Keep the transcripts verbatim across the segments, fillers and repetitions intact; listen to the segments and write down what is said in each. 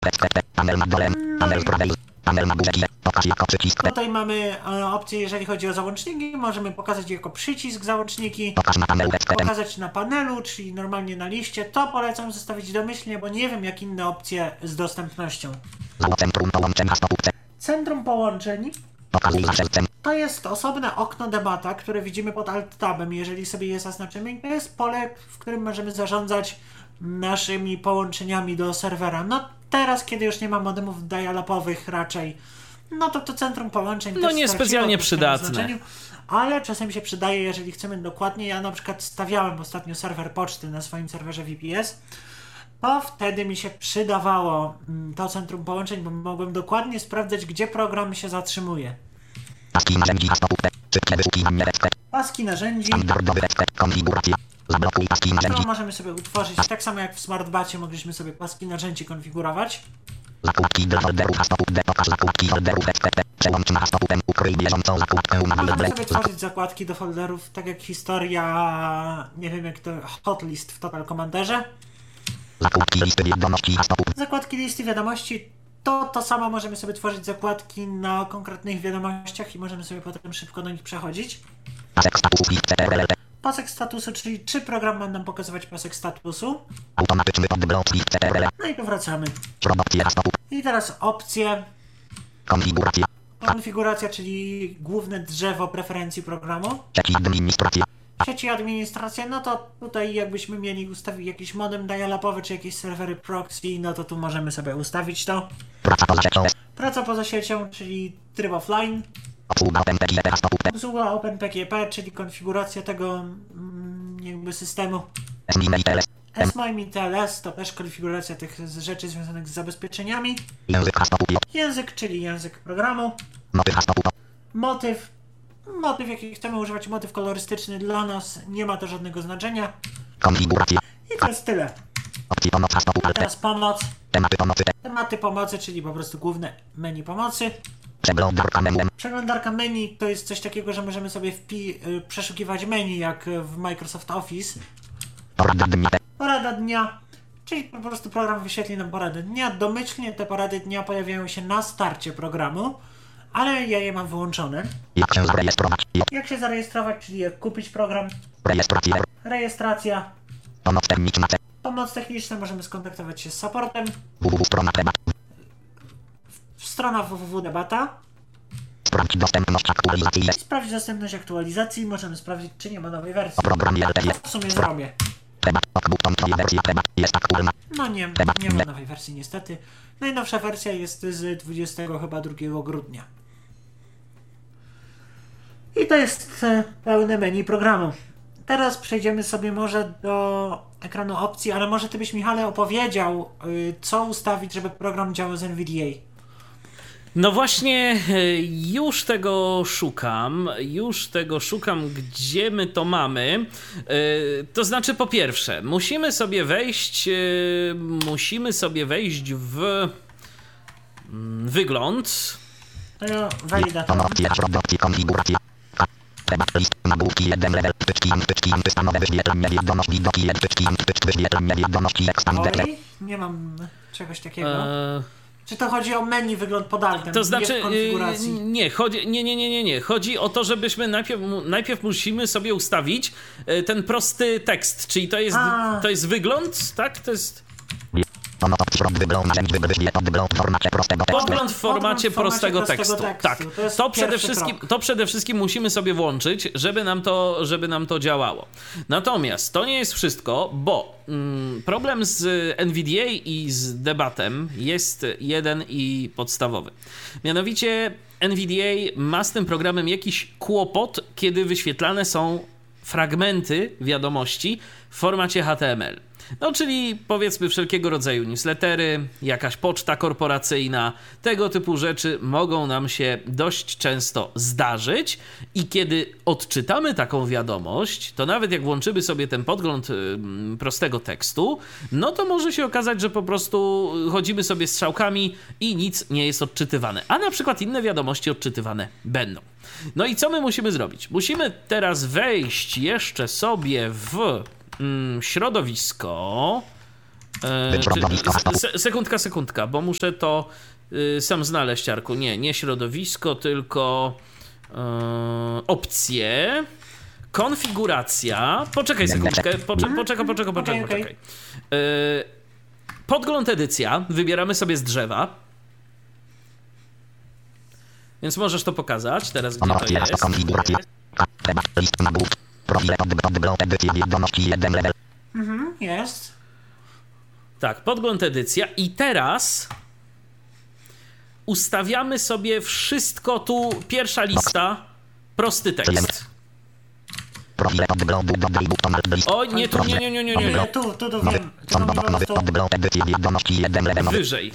Tutaj mamy opcję, jeżeli chodzi o załączniki, możemy pokazać jako przycisk załączniki, pokazać na panelu, czyli normalnie na liście. To polecam zostawić domyślnie, bo nie wiem jak inne opcje z dostępnością. Centrum połączeń to jest osobne okno debata, które widzimy pod Alt-Tabem, jeżeli sobie je zaznaczymy. I to jest pole, w którym możemy zarządzać naszymi połączeniami do serwera. No teraz, kiedy już nie ma modemów dial-upowych raczej, no to to centrum połączeń no niespecjalnie przydatne. Ale czasem się przydaje, jeżeli chcemy dokładnie. Ja na przykład stawiałem ostatnio serwer poczty na swoim serwerze V P S, to wtedy mi się przydawało to centrum połączeń, bo mogłem dokładnie sprawdzać, gdzie program się zatrzymuje. Paski narzędzi. Paski narzędzi. Zablokuj paski narzędzi. To możemy sobie utworzyć, tak samo jak w SmartBacie mogliśmy sobie paski narzędzi konfigurować. Zakładki dla folderów hastopub D, pokaż zakładki folderów F T P, przełącz na hastopem, ukryj bieżącą zakładkę na Możemy sobie tworzyć zakładki do folderów, tak jak historia, nie wiem jak to, hotlist w Total Commanderze. Zakładki listy wiadomości hastopub. Zakładki listy wiadomości, to to samo możemy sobie tworzyć zakładki na konkretnych wiadomościach i możemy sobie potem szybko do nich przechodzić. Pasek statusu list C T R L T. Pasek statusu, czyli czy program ma nam pokazywać pasek statusu. Automatyczny podgląd list C T R L. No i powracamy. Opcje hastopub. I teraz opcje. Konfiguracja. Konfiguracja, czyli główne drzewo preferencji programu. Sieci administracja. Sieci administracja, no to tutaj jakbyśmy mieli ustawić jakiś modem dial-upowy, czy jakieś serwery proxy, no to tu możemy sobie ustawić to. Praca poza siecią. Praca poza siecią, czyli tryb offline. Obsługa OpenPGP hastopub. Obsługa OpenPGP, czyli konfiguracja tego mm, jakby systemu. S M I M I T L S. S M I M I T L S to też konfiguracja tych rzeczy związanych z zabezpieczeniami. Język hastopub. Język, czyli język programu. Motyw hastopub. Motyw. Motyw, jaki chcemy używać, motyw kolorystyczny dla nas, nie ma to żadnego znaczenia. Konfiguracja. I to jest tyle. Opcje pomoc hastopub. Teraz pomoc. Tematy pomocy. Tematy pomocy, czyli po prostu główne menu pomocy. Przeglądarka menu. Przeglądarka menu to jest coś takiego, że możemy sobie wpi- y, przeszukiwać menu jak w Microsoft Office. Porada dnia. Porada dnia, czyli po prostu program wyświetli nam porady dnia. Domyślnie te porady dnia pojawiają się na starcie programu, ale ja je mam wyłączone. Jak się zarejestrować? Jak się zarejestrować, czyli jak kupić program. Rejestracja. Rejestracja. Pomoc techniczna. Pomoc techniczna, możemy skontaktować się z supportem. www strona debata. Strona www debata. Sprawdź dostępność aktualizacji. Sprawdź dostępność aktualizacji. Możemy sprawdzić, czy nie ma nowej wersji. O programie L T E. W sumie zrobię. Temat, button, twoja wersja temat jest aktualna. No nie, nie ma nowej wersji niestety. Najnowsza wersja jest z dwudziestego chyba drugiego grudnia. I to jest pełne menu programu. Teraz przejdziemy sobie może do ekranu opcji, ale może ty byś, Michale, opowiedział, co ustawić, żeby program działał z N V D A. No właśnie, już tego szukam, już tego szukam, gdzie my to mamy. To znaczy, po pierwsze, musimy sobie wejść, musimy sobie wejść w wygląd. To ja wejdę. Temat list, nagłówki jeden level, wtyczki, antyczki, antystanowe wyświetlenie wiadomości, widoki, wtyczki, antyczki, wyświetlenie wiadomości, ekspandere. Oj, nie mam czegoś takiego. Eee... Czy to chodzi o menu, wygląd pod altem, to znaczy, nie w konfiguracji? Nie, chodzi, nie, nie, nie, nie, nie. Chodzi o to, żebyśmy najpierw, najpierw musimy sobie ustawić ten prosty tekst, czyli to jest, to jest wygląd, tak? To jest... Podgląd w formacie prostego tekstu. Tak, to przede wszystkim, to przede wszystkim musimy sobie włączyć, żeby nam to, żeby nam to działało. Natomiast to nie jest wszystko, bo mm, problem z N V D A i z debatem jest jeden i podstawowy. Mianowicie N V D A ma z tym programem jakiś kłopot, kiedy wyświetlane są fragmenty wiadomości w formacie H T M L. No, czyli powiedzmy wszelkiego rodzaju newslettery, jakaś poczta korporacyjna, tego typu rzeczy mogą nam się dość często zdarzyć i kiedy odczytamy taką wiadomość, to nawet jak włączymy sobie ten podgląd y, prostego tekstu, no to może się okazać, że po prostu chodzimy sobie strzałkami i nic nie jest odczytywane, a na przykład inne wiadomości odczytywane będą. No i co my musimy zrobić? Musimy teraz wejść jeszcze sobie w środowisko E, se, sekundka, sekundka, bo muszę to y, sam znaleźć, Arku. Nie, nie środowisko, tylko y, opcje, konfiguracja. Poczekaj sekundkę, poczekaj, poczekaj, poczekaj, poczekaj. Okay, okay. y, Podgląd edycja, wybieramy sobie z drzewa. Więc możesz to pokazać, teraz gdzie to jest. Mhm, jest. Tak, podgląd edycja i teraz ustawiamy sobie wszystko tu, pierwsza lista, prosty tekst. O, nie, tu, nie, nie, nie, nie, nie. Tu, tu, tu wiem. Wyżej.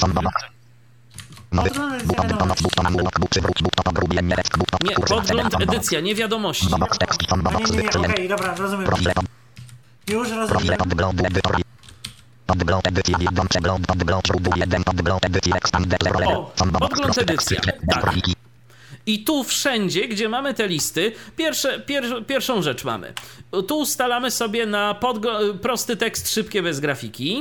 Nie, podgląd edycja, nie wiadomości. Nie, nie, nie, okej, okay, dobra, rozumiem. Już rozumiem. O, podgląd edycja, tak. I tu wszędzie, gdzie mamy te listy, pierwsze, pier, pierwszą rzecz mamy. Tu ustalamy sobie na podgl- prosty tekst, szybkie, bez grafiki.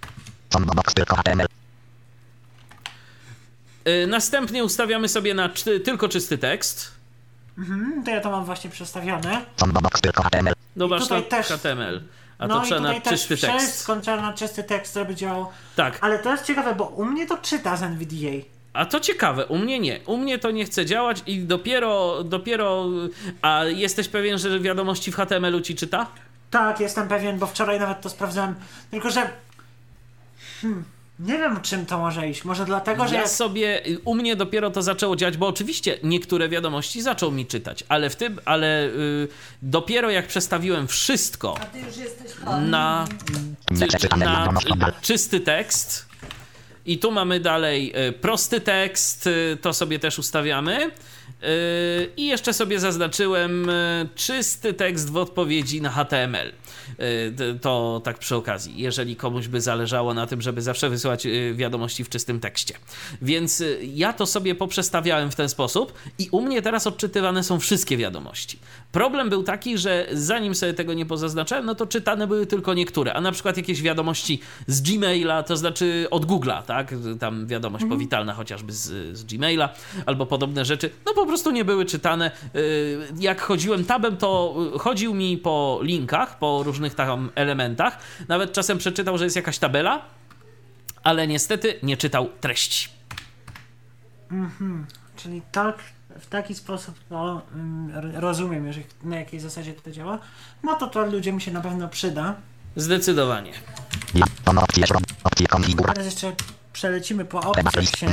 Yy, następnie ustawiamy sobie na czy, tylko czysty tekst. Mhm, to ja to mam właśnie przestawione. Zobacz to H T M L. A no to trzeba na czysty tekst. Wszystko trzeba na czysty tekst, żeby działał. Tak. Ale to jest ciekawe, bo u mnie to czyta z N V D A. A to ciekawe, u mnie nie. U mnie to nie chce działać i dopiero, dopiero... A jesteś pewien, że wiadomości w H T M L-u ci czyta? Tak, jestem pewien, bo wczoraj nawet to sprawdzałem. Tylko, że... Hmm, nie wiem, czym to może iść. Może dlatego, że... Ja jak... sobie... U mnie dopiero to zaczęło działać, bo oczywiście niektóre wiadomości zaczął mi czytać, ale w tym... Ale y, dopiero jak przestawiłem wszystko A ty już jesteś na, ty, na czysty tekst... I tu mamy dalej prosty tekst, to sobie też ustawiamy. I jeszcze sobie zaznaczyłem czysty tekst w odpowiedzi na H T M L. To tak przy okazji, jeżeli komuś by zależało na tym, żeby zawsze wysyłać wiadomości w czystym tekście. Więc ja to sobie poprzestawiałem w ten sposób i u mnie teraz odczytywane są wszystkie wiadomości. Problem był taki, że zanim sobie tego nie pozaznaczałem, no to czytane były tylko niektóre, a na przykład jakieś wiadomości z Gmaila, to znaczy od Google'a, tak? Tam wiadomość mhm. powitalna chociażby z, z Gmaila albo podobne rzeczy, no po prostu nie były czytane. Jak chodziłem tabem, to chodził mi po linkach, po różnych tam elementach. Nawet czasem przeczytał, że jest jakaś tabela, ale niestety nie czytał treści. Mhm. Czyli tak, w taki sposób to um, rozumiem, jeżeli na jakiej zasadzie to działa. No to to ludziom się na pewno przyda. Zdecydowanie. Teraz jeszcze przelecimy po opcjach się.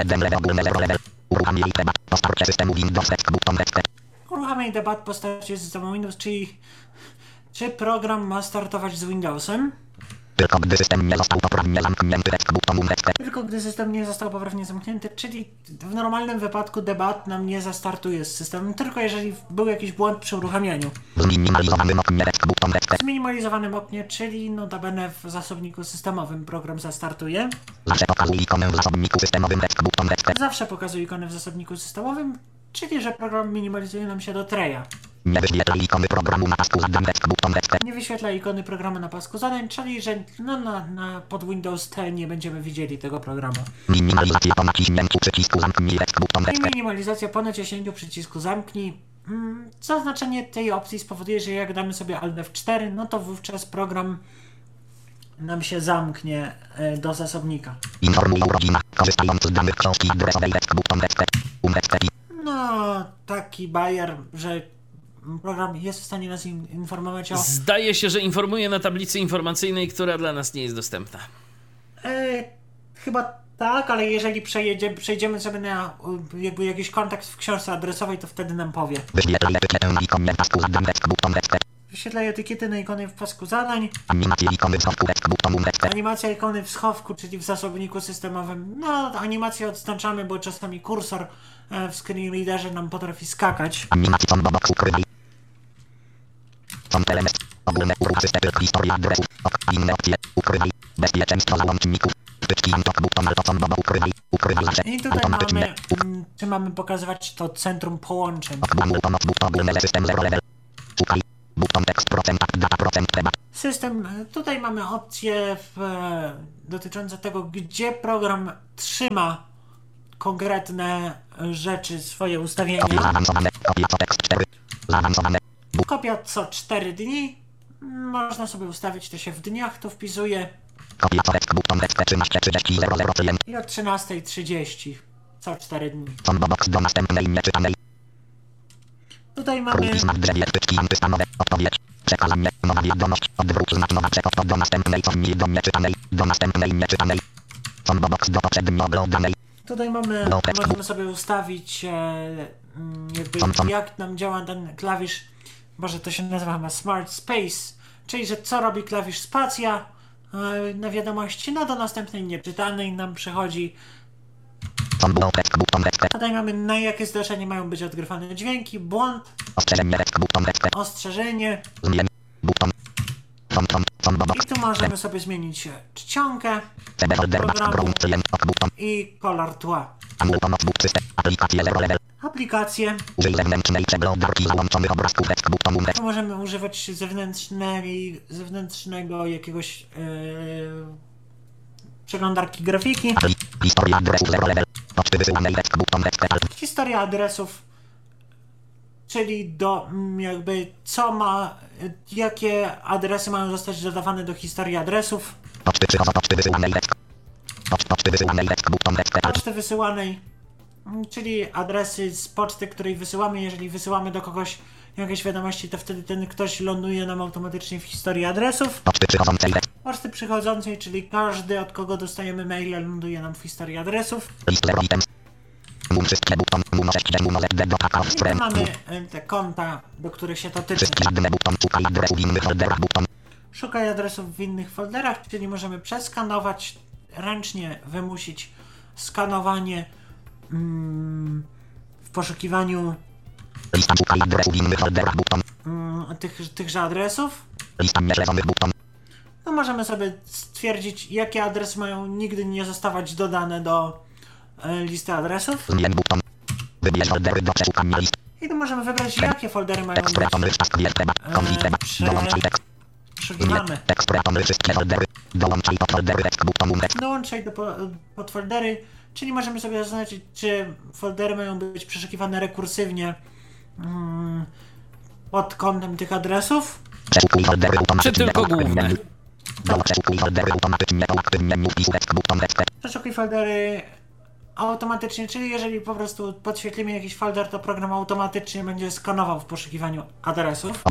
Uruchamiaj debat po starcie z systemem Windows, czyli czy program ma startować z Windowsem? Tylko gdy system nie został poprawnie zamknięty, Tylko gdy system nie został poprawnie zamknięty, czyli w normalnym wypadku debat nam nie zastartuje z systemem, tylko jeżeli był jakiś błąd przy uruchamianiu. W zminimalizowanym oknie W zminimalizowanym oknie, czyli notabene w zasobniku systemowym program zastartuje. Zawsze pokazuje ikonę w zasobniku systemowym. Zawsze pokazuje ikonę w zasobniku systemowym, czyli że program minimalizuje nam się do treja. Nie wyświetla ikony programu na pasku zadań. Nie wyświetla ikony programu na pasku zadań, czyli że no, na, na pod Windows ten nie będziemy widzieli tego programu. Minimalizacja po naciśnięciu przycisku zamknij. I minimalizacja po naciśnięciu przycisku zamknij. Hmm, zaznaczenie tej opcji spowoduje, że jak damy sobie Alt F cztery, no to wówczas program nam się zamknie e, do zasobnika. Informuj o rodzinach, korzystając z danych książki adresowej. No, taki bajer, że program jest w stanie nas in- informować o... Zdaje się, że informuje na tablicy informacyjnej, która dla nas nie jest dostępna. E, chyba tak, ale jeżeli przejedzie, przejdziemy sobie na jakby jakiś kontakt w książce adresowej, to wtedy nam powie. Wyświetlaj etykietę na ikonie w pasku zadań. Wyświetlaj etykiety na ikony w pasku zadań. Animacja ikony w schowku. Animacja ikony w schowku, czyli w zasobniku systemowym. No, animację odznaczamy, bo czasami kursor w screen readerze nam potrafi skakać. Animacja combo-box ukrywaj. Są element. Ogólne uruch system. Historia adresów. Inne opcje. Ukrywaj. Bezpieczeństwo załączników. Wtyczki antok buton albo combo ukrywaj. Ukrywaj zawsze. I tutaj mamy, m, czy mamy pokazywać to centrum połączeń. Ogólny system zero level. Szukaj. Buton tekst System, tutaj mamy opcje w, dotyczące tego, gdzie program trzyma konkretne rzeczy, swoje ustawienia. Kopia co cztery dni. Można sobie ustawić, to się w dniach to wpisuje. I o trzynastej trzydzieści co cztery dni. Tutaj mamy Przekazanie, nowa wiadomość, odwróć znacz, nowa przekop do następnej, cofnij do nieczytanej, do następnej nieczytanej. Combobox do poprzednio oglądanej. Tutaj mamy, możemy sobie ustawić e, jakby jak nam działa ten klawisz, może to się nazywa chyba Smart Space, czyli że co robi klawisz spacja e, na wiadomości, no do następnej nieczytanej nam przechodzi. Tutaj mamy na jakie zdarzenie mają być odgrywane dźwięki, błąd, ostrzeżenie i tu możemy sobie zmienić czcionkę programu i kolor tła. Aplikacje. Tu możemy używać zewnętrznej, zewnętrznego jakiegoś yy, przeglądarki grafiki. Historia adresów, czyli do jakby co ma, jakie adresy mają zostać dodawane do historii adresów. Poczty wysyłanej, czyli adresy z poczty, której wysyłamy. Jeżeli wysyłamy do kogoś jakieś wiadomości, to wtedy ten ktoś ląduje nam automatycznie w historii adresów. Poczty przychodzącej, czyli każdy, od kogo dostajemy maila, ląduje nam w historii adresów. I mamy te konta, do których się to tyczy. Szukaj adresów w innych folderach, czyli możemy przeskanować, ręcznie wymusić skanowanie mm, w poszukiwaniu mm, tych, tychże adresów. No możemy sobie stwierdzić, jakie adresy mają nigdy nie zostawać dodane do e, listy adresów. I tu możemy wybrać, jakie foldery mają być e, przeszukiwane. Dołączaj do po, podfoldery, czyli możemy sobie zaznaczyć, czy foldery mają być przeszukiwane rekursywnie mm, pod kątem tych adresów. Czy tylko główne? Przeszukuj foldery automatycznie, czyli jeżeli po prostu podświetlimy jakiś folder, to program automatycznie będzie skanował w poszukiwaniu adresów.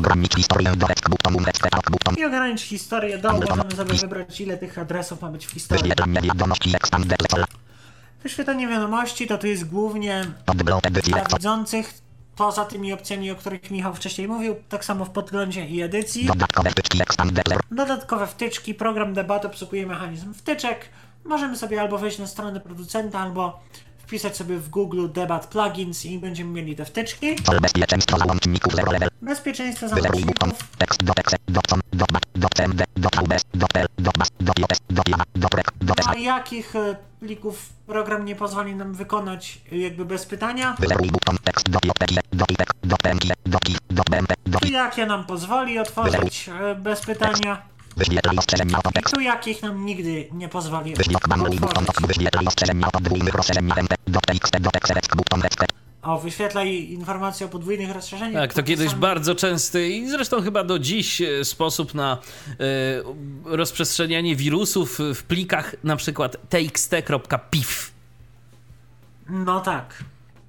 I ogranicz historię do, możemy sobie wybrać, ile tych adresów ma być w historii. Wyświetlenie wiadomości to tu jest głównie dla widzących, poza tymi opcjami, o których Michał wcześniej mówił, tak samo w podglądzie i edycji. Dodatkowe wtyczki, program debat obsługuje mechanizm wtyczek. Możemy sobie albo wejść na stronę producenta, albo wpisać sobie w Google debat plugins i będziemy mieli te wtyczki. Bezpieczeństwo załączników. A jakich plików program nie pozwoli nam wykonać jakby bez pytania? I jakie nam pozwoli otworzyć bez pytania? I tu jakich nam nigdy nie pozwoli otworzyć. O, wyświetlaj informacje o podwójnych rozszerzeniach. Tak, to kiedyś bardzo częsty i zresztą chyba do dziś sposób na y, rozprzestrzenianie wirusów w plikach na przykład txt kropka pif. No tak.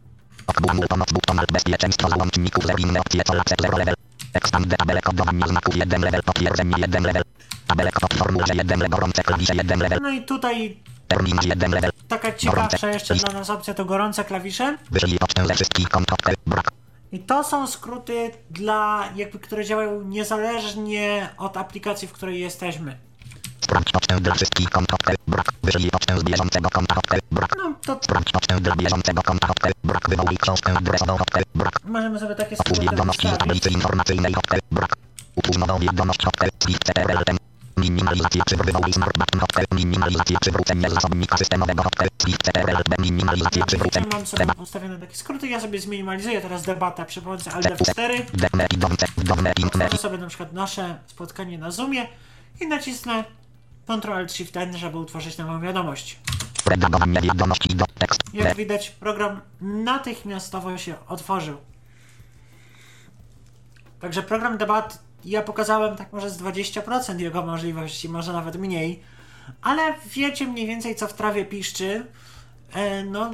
Expand tabelę kodowania znaków jeden level, potwierdzenie jeden level. Tabelę kod formularze jeden level, gorące klawisze jeden level. No i tutaj terminarz jeden level. Taka ciekawsza jeszcze dla nas opcja to gorące klawisze. Wyślij pocztę ze wszystkich kont, brak. I to są skróty dla jakby, które działają niezależnie od aplikacji, w której jesteśmy. Sprawdź pocztę dla wszystkich kont, brak. Wyślij pocztę z bieżącego konta, brak. No to sprawdź pocztę dla bieżącego konta, brak. Wywołaj książkę adresową, brak. Możemy sobie takie skróty wiadomości z tablicy informacyjnej, brak. Utwórz nową wiadomość, Minimalizacja przywrócenia smartbutton hotkery. Minimalizacja przywrócenia zasobnika systemowego hotkery. C T R L B. Minimalizacja przywrócenia. Mam sobie ustawione takie skróty. Ja sobie zminimalizuję teraz debata przy pomocy Alt F cztery. Otworzę sobie na przykład nasze spotkanie na Zoomie i nacisnę kontrol Alt Shift N, żeby utworzyć nową wiadomość. Redagowanie wiadomości do tekstu. Jak widać, program natychmiastowo się otworzył. Także program debat, ja pokazałem tak może z dwadzieścia procent jego możliwości, może nawet mniej, ale wiecie mniej więcej, co w trawie piszczy. E, no,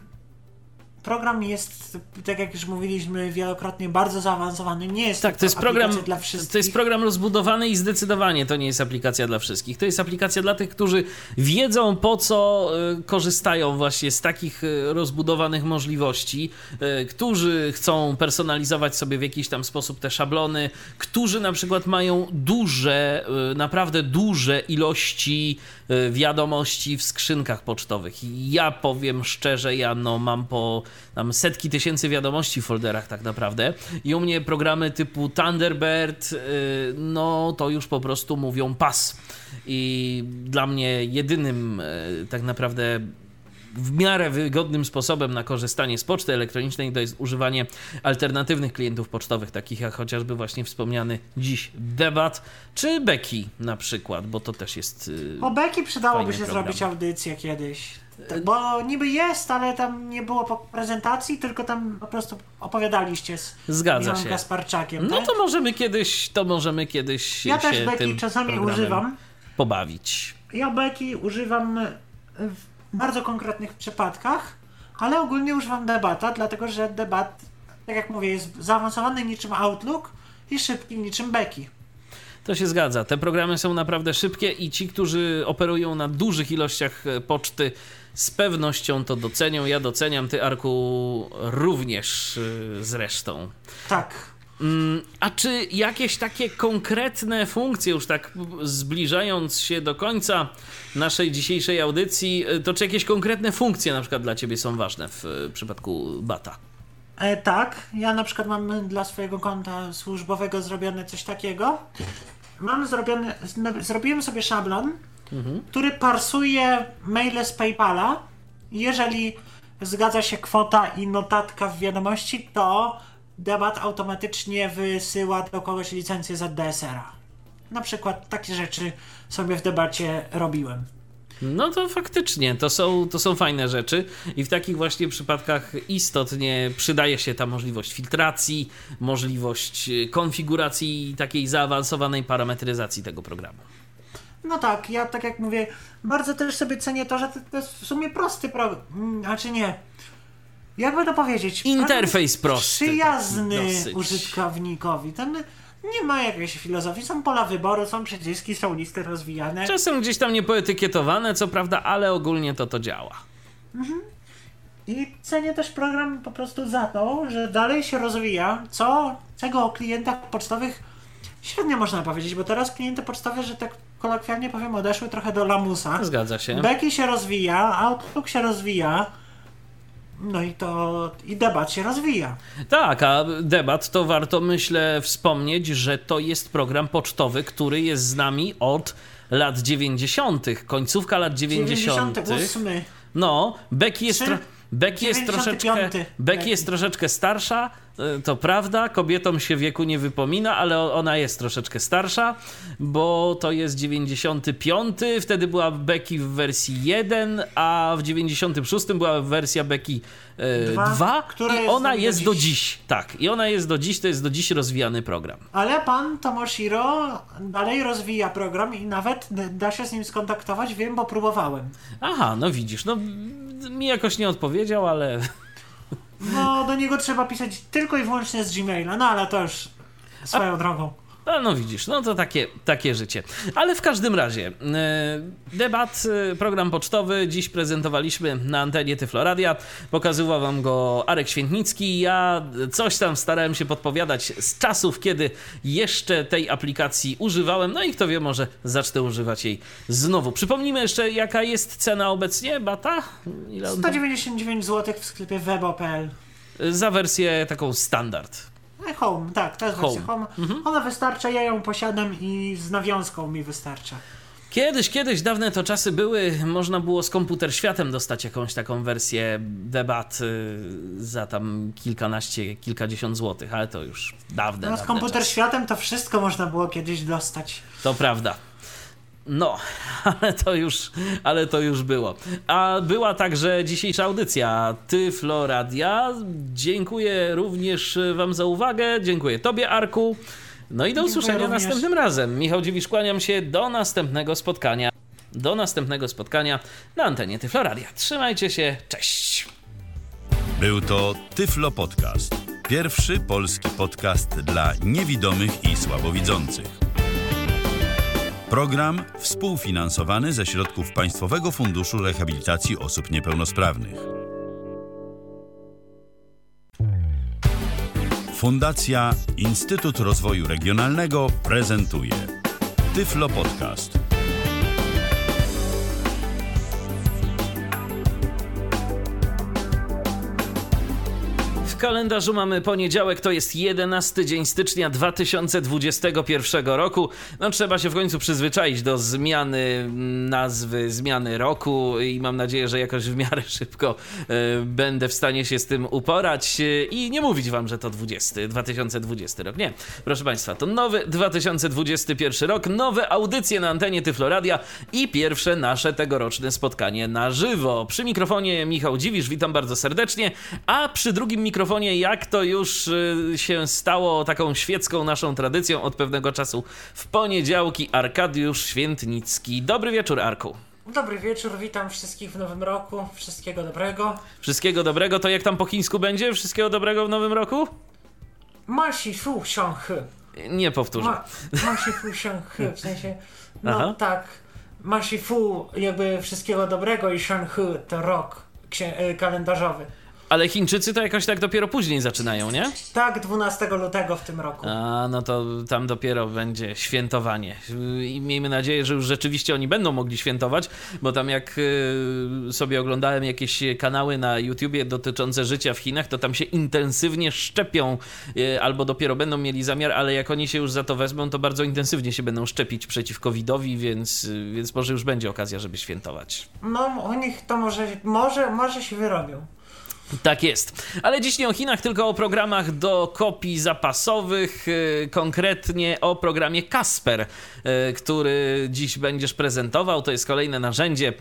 program jest, tak jak już mówiliśmy wielokrotnie, bardzo zaawansowany. Nie jest tak, to jest program dla wszystkich. To jest program rozbudowany i zdecydowanie to nie jest aplikacja dla wszystkich. To jest aplikacja dla tych, którzy wiedzą, po co y, korzystają właśnie z takich y, rozbudowanych możliwości, y, którzy chcą personalizować sobie w jakiś tam sposób te szablony, którzy na przykład mają duże, y, naprawdę duże ilości y, wiadomości w skrzynkach pocztowych. Ja powiem szczerze, ja no mam po tam setki tysięcy wiadomości w folderach tak naprawdę i u mnie programy typu Thunderbird, no to już po prostu mówią pas. I dla mnie jedynym tak naprawdę w miarę wygodnym sposobem na korzystanie z poczty elektronicznej to jest używanie alternatywnych klientów pocztowych, takich jak chociażby właśnie wspomniany dziś Debat, czy Becky na przykład, bo to też jest o Becky przydałoby się program. zrobić audycję kiedyś. Bo niby jest, ale tam nie było prezentacji, tylko tam po prostu opowiadaliście z Zgadza się. Gasparczakiem. No tak? to możemy kiedyś, to możemy kiedyś ja się też Becky tym czasami używam. Pobawić. Ja Becky używam w bardzo konkretnych przypadkach, ale ogólnie używam Debata, dlatego że Debat, tak jak mówię, jest zaawansowany niczym Outlook i szybki niczym Becky. To się zgadza. Te programy są naprawdę szybkie i ci, którzy operują na dużych ilościach poczty, z pewnością to docenią. Ja doceniam, ty, Arku, również zresztą. Tak. A czy jakieś takie konkretne funkcje, już tak zbliżając się do końca naszej dzisiejszej audycji, to czy jakieś konkretne funkcje na przykład dla ciebie są ważne w przypadku Bata? E, tak, ja na przykład mam dla swojego konta służbowego zrobione coś takiego. Mam zrobione, zrobiłem sobie szablon, mhm. który parsuje maile z PayPala. Jeżeli zgadza się kwota i notatka w wiadomości, to Debat automatycznie wysyła do kogoś licencję z D S R-a. Na przykład takie rzeczy sobie w Debacie robiłem. No to faktycznie, to są, to są fajne rzeczy i w takich właśnie przypadkach istotnie przydaje się ta możliwość filtracji, możliwość konfiguracji takiej zaawansowanej parametryzacji tego programu. No tak, ja tak jak mówię, bardzo też sobie cenię to, że to jest w sumie prosty program, znaczy nie, jakby to powiedzieć, interfejs prosty, przyjazny użytkownikowi, ten nie ma jakiejś filozofii, są pola wyboru, są przyciski, są listy rozwijane. Czasem gdzieś tam niepoetykietowane, co prawda, ale ogólnie to to działa. Mhm. I cenię też program po prostu za to, że dalej się rozwija, co czego o klientach pocztowych średnio można powiedzieć, bo teraz klienty pocztowe, że tak kolokwialnie powiem, odeszły trochę do lamusa. Zgadza się. Becky się rozwija, Outlook się rozwija, no i to i Debat się rozwija. Tak, a Debat to warto, myślę, wspomnieć, że to jest program pocztowy, który jest z nami od lat dziewięćdziesiątych, końcówka lat dziewięćdziesiątych. dziewięćdziesiąty ósmy. No, Becky jest... Tro- Becky jest, troszeczkę, Becky jest troszeczkę starsza, to prawda, kobietom się wieku nie wypomina, ale ona jest troszeczkę starsza, bo to jest dziewięćdziesiąty piąty, wtedy była Becky w wersji jeden, a w dziewięćdziesiątym szóstym była wersja Becky dwa i ona jest do dziś. Tak, i ona jest do dziś, to jest do dziś rozwijany program. Ale pan Tomoshiro dalej rozwija program i nawet da się z nim skontaktować, wiem, bo próbowałem. Aha, no widzisz, no mi jakoś nie odpowiedział, ale... No, do niego trzeba pisać tylko i wyłącznie z Gmaila, no ale to już swoją A... drogą. No, no widzisz, no to takie, takie życie. Ale w każdym razie, Debat, program pocztowy, dziś prezentowaliśmy na antenie Tyfloradia. Pokazywał wam go Arek Świętnicki. Ja coś tam starałem się podpowiadać z czasów, kiedy jeszcze tej aplikacji używałem. No i kto wie, może zacznę używać jej znowu. Przypomnijmy jeszcze, jaka jest cena obecnie Bata? Ile sto dziewięćdziesiąt dziewięć złotych w sklepie webo kropka pe el. Za wersję taką standard. Home, tak, to jest Home. wersja Home. Mhm. Ona wystarcza, ja ją posiadam i z nawiązką mi wystarcza. Kiedyś, kiedyś, dawne to czasy były, można było z Komputer Światem dostać jakąś taką wersję debat y, za tam kilkanaście, kilkadziesiąt złotych, ale to już dawne, No z dawne Komputer czasy. Światem to wszystko można było kiedyś dostać. To prawda. No, ale to już, ale to już było. A była także dzisiejsza audycja Tyflo Radia. Dziękuję również wam za uwagę. Dziękuję tobie, Arku. No i do Dziękuję usłyszenia również. następnym razem. Michał Dziwisz, kłaniam się do następnego spotkania. Do następnego spotkania na antenie Tyflo Radia. Trzymajcie się, cześć. Był to Tyflo Podcast. Pierwszy polski podcast dla niewidomych i słabowidzących. Program współfinansowany ze środków Państwowego Funduszu Rehabilitacji Osób Niepełnosprawnych. Fundacja Instytut Rozwoju Regionalnego prezentuje Tyflo Podcast. W kalendarzu mamy poniedziałek, to jest jedenasty dzień stycznia dwa tysiące dwudziestego pierwszego roku. No trzeba się w końcu przyzwyczaić do zmiany nazwy, zmiany roku i mam nadzieję, że jakoś w miarę szybko y, będę w stanie się z tym uporać y, i nie mówić wam, że to dwudziesty, dwa tysiące dwudziesty rok. Nie, proszę państwa, to nowy dwa tysiące dwudziesty pierwszy rok, nowe audycje na antenie Tyflo Radia i pierwsze nasze tegoroczne spotkanie na żywo. Przy mikrofonie Michał Dziwisz, witam bardzo serdecznie, a przy drugim mikrofonie, jak to już y, się stało taką świecką naszą tradycją od pewnego czasu w poniedziałki, Arkadiusz Świętnicki. Dobry wieczór, Arku. Dobry wieczór, witam wszystkich w nowym roku, wszystkiego dobrego. Wszystkiego dobrego, to jak tam po chińsku będzie? Wszystkiego dobrego w nowym roku? Ma shi fu xiang he. Nie powtórzę. Ma, ma shi fu xiang he, w sensie, no Aha. tak, ma shi fu jakby wszystkiego dobrego i xiang he to rok księ- kalendarzowy. Ale Chińczycy to jakoś tak dopiero później zaczynają, nie? Tak, dwunastego lutego w tym roku. A, no to tam dopiero będzie świętowanie. I miejmy nadzieję, że już rzeczywiście oni będą mogli świętować, bo tam jak y, sobie oglądałem jakieś kanały na YouTubie dotyczące życia w Chinach, to tam się intensywnie szczepią, y, albo dopiero będą mieli zamiar, ale jak oni się już za to wezmą, to bardzo intensywnie się będą szczepić przeciw covidowi, więc, y, więc może już będzie okazja, żeby świętować. No, u nich to może, może, może się wyrobią. Tak jest. Ale dziś nie o Chinach, tylko o programach do kopii zapasowych, yy, konkretnie o programie Kasper, yy, który dziś będziesz prezentował. To jest kolejne narzędzie,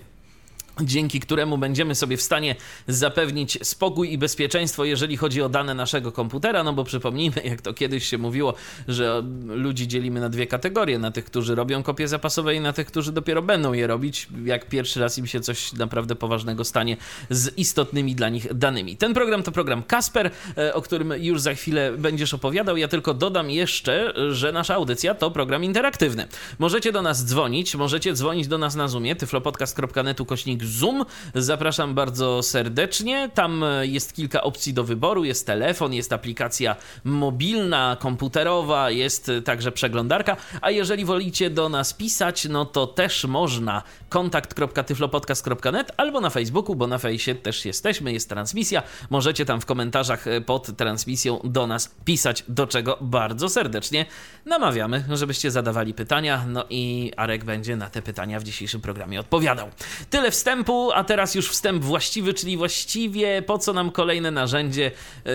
dzięki któremu będziemy sobie w stanie zapewnić spokój i bezpieczeństwo, jeżeli chodzi o dane naszego komputera, no bo przypomnijmy, jak to kiedyś się mówiło, że ludzi dzielimy na dwie kategorie, na tych, którzy robią kopie zapasowe i na tych, którzy dopiero będą je robić, jak pierwszy raz im się coś naprawdę poważnego stanie z istotnymi dla nich danymi. Ten program to program Kasper, o którym już za chwilę będziesz opowiadał. Ja tylko dodam jeszcze, że nasza audycja to program interaktywny. Możecie do nas dzwonić, możecie dzwonić do nas na Zoomie, tyflopodcast kropka net ukośnik Zoom. Zapraszam bardzo serdecznie. Tam jest kilka opcji do wyboru. Jest telefon, jest aplikacja mobilna, komputerowa, jest także przeglądarka. A jeżeli wolicie do nas pisać, no to też można kontakt kropka tyflopodcast kropka net albo na Facebooku, bo na fejsie też jesteśmy, jest transmisja. Możecie tam w komentarzach pod transmisją do nas pisać, do czego bardzo serdecznie namawiamy, żebyście zadawali pytania. No i Arek będzie na te pytania w dzisiejszym programie odpowiadał. Tyle wstępu. A teraz już wstęp właściwy, czyli właściwie po co nam kolejne narzędzie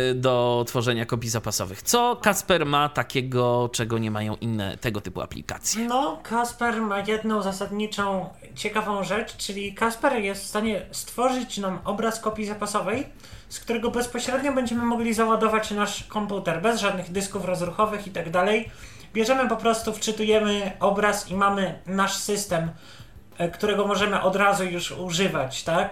do tworzenia kopii zapasowych? Co Kasper ma takiego, czego nie mają inne tego typu aplikacje? No, Kasper ma jedną zasadniczą, ciekawą rzecz, czyli Kasper jest w stanie stworzyć nam obraz kopii zapasowej, z którego bezpośrednio będziemy mogli załadować nasz komputer, bez żadnych dysków rozruchowych i tak dalej. Bierzemy po prostu, wczytujemy obraz i mamy nasz system, którego możemy od razu już używać, tak?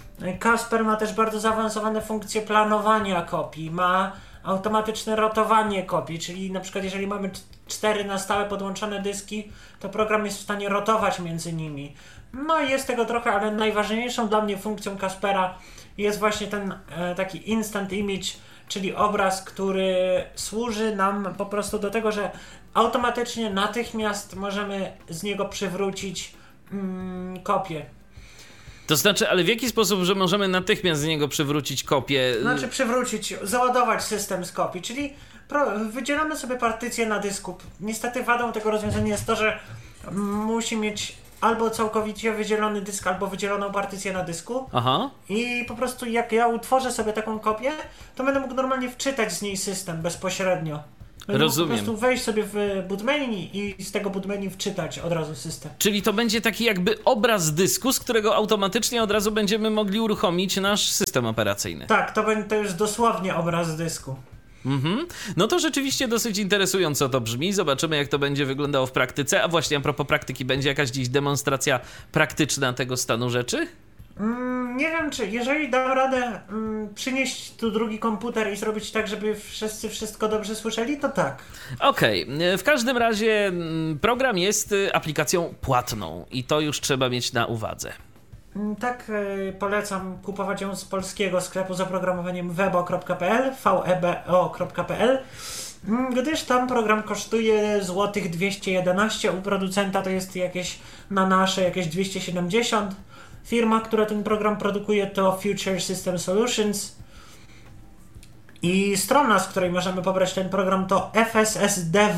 Kasper ma też bardzo zaawansowane funkcje planowania kopii, ma automatyczne rotowanie kopii, czyli na przykład jeżeli mamy cztery na stałe podłączone dyski, to program jest w stanie rotować między nimi. No i jest tego trochę, ale najważniejszą dla mnie funkcją Kaspera jest właśnie ten e, taki instant image, czyli obraz, który służy nam po prostu do tego, że automatycznie, natychmiast możemy z niego przywrócić mm, kopię. To znaczy, ale w jaki sposób, że możemy natychmiast z niego przywrócić kopię? Znaczy przywrócić, załadować system z kopii, czyli pro, wydzielamy sobie partycję na dysku. Niestety wadą tego rozwiązania jest to, że musi mieć albo całkowicie wydzielony dysk, albo wydzieloną partycję na dysku. Aha. I po prostu jak ja utworzę sobie taką kopię, to będę mógł normalnie wczytać z niej system bezpośrednio. Będę Rozumiem. mógł po prostu wejść sobie w boot menu i z tego boot menu wczytać od razu system. Czyli to będzie taki jakby obraz dysku, z którego automatycznie od razu będziemy mogli uruchomić nasz system operacyjny. Tak, to będzie to już dosłownie obraz dysku. Mhm. No to rzeczywiście dosyć interesująco to brzmi. Zobaczymy, jak to będzie wyglądało w praktyce. A właśnie a propos praktyki, będzie jakaś dziś demonstracja praktyczna tego stanu rzeczy? Mm, nie wiem, czy jeżeli dam radę mm, przynieść tu drugi komputer i zrobić tak, żeby wszyscy wszystko dobrze słyszeli, to tak. Okej, okay. W każdym razie mm, program jest aplikacją płatną i to już trzeba mieć na uwadze. Tak, yy, polecam kupować ją z polskiego sklepu z oprogramowaniem webo kropka pe el, vebo kropka pe el, gdyż tam program kosztuje złotych dwieście jedenaście, u producenta to jest jakieś na nasze jakieś dwieście siedemdziesiąt. Firma, która ten program produkuje, to Future System Solutions i strona, z której możemy pobrać ten program, to f s s dev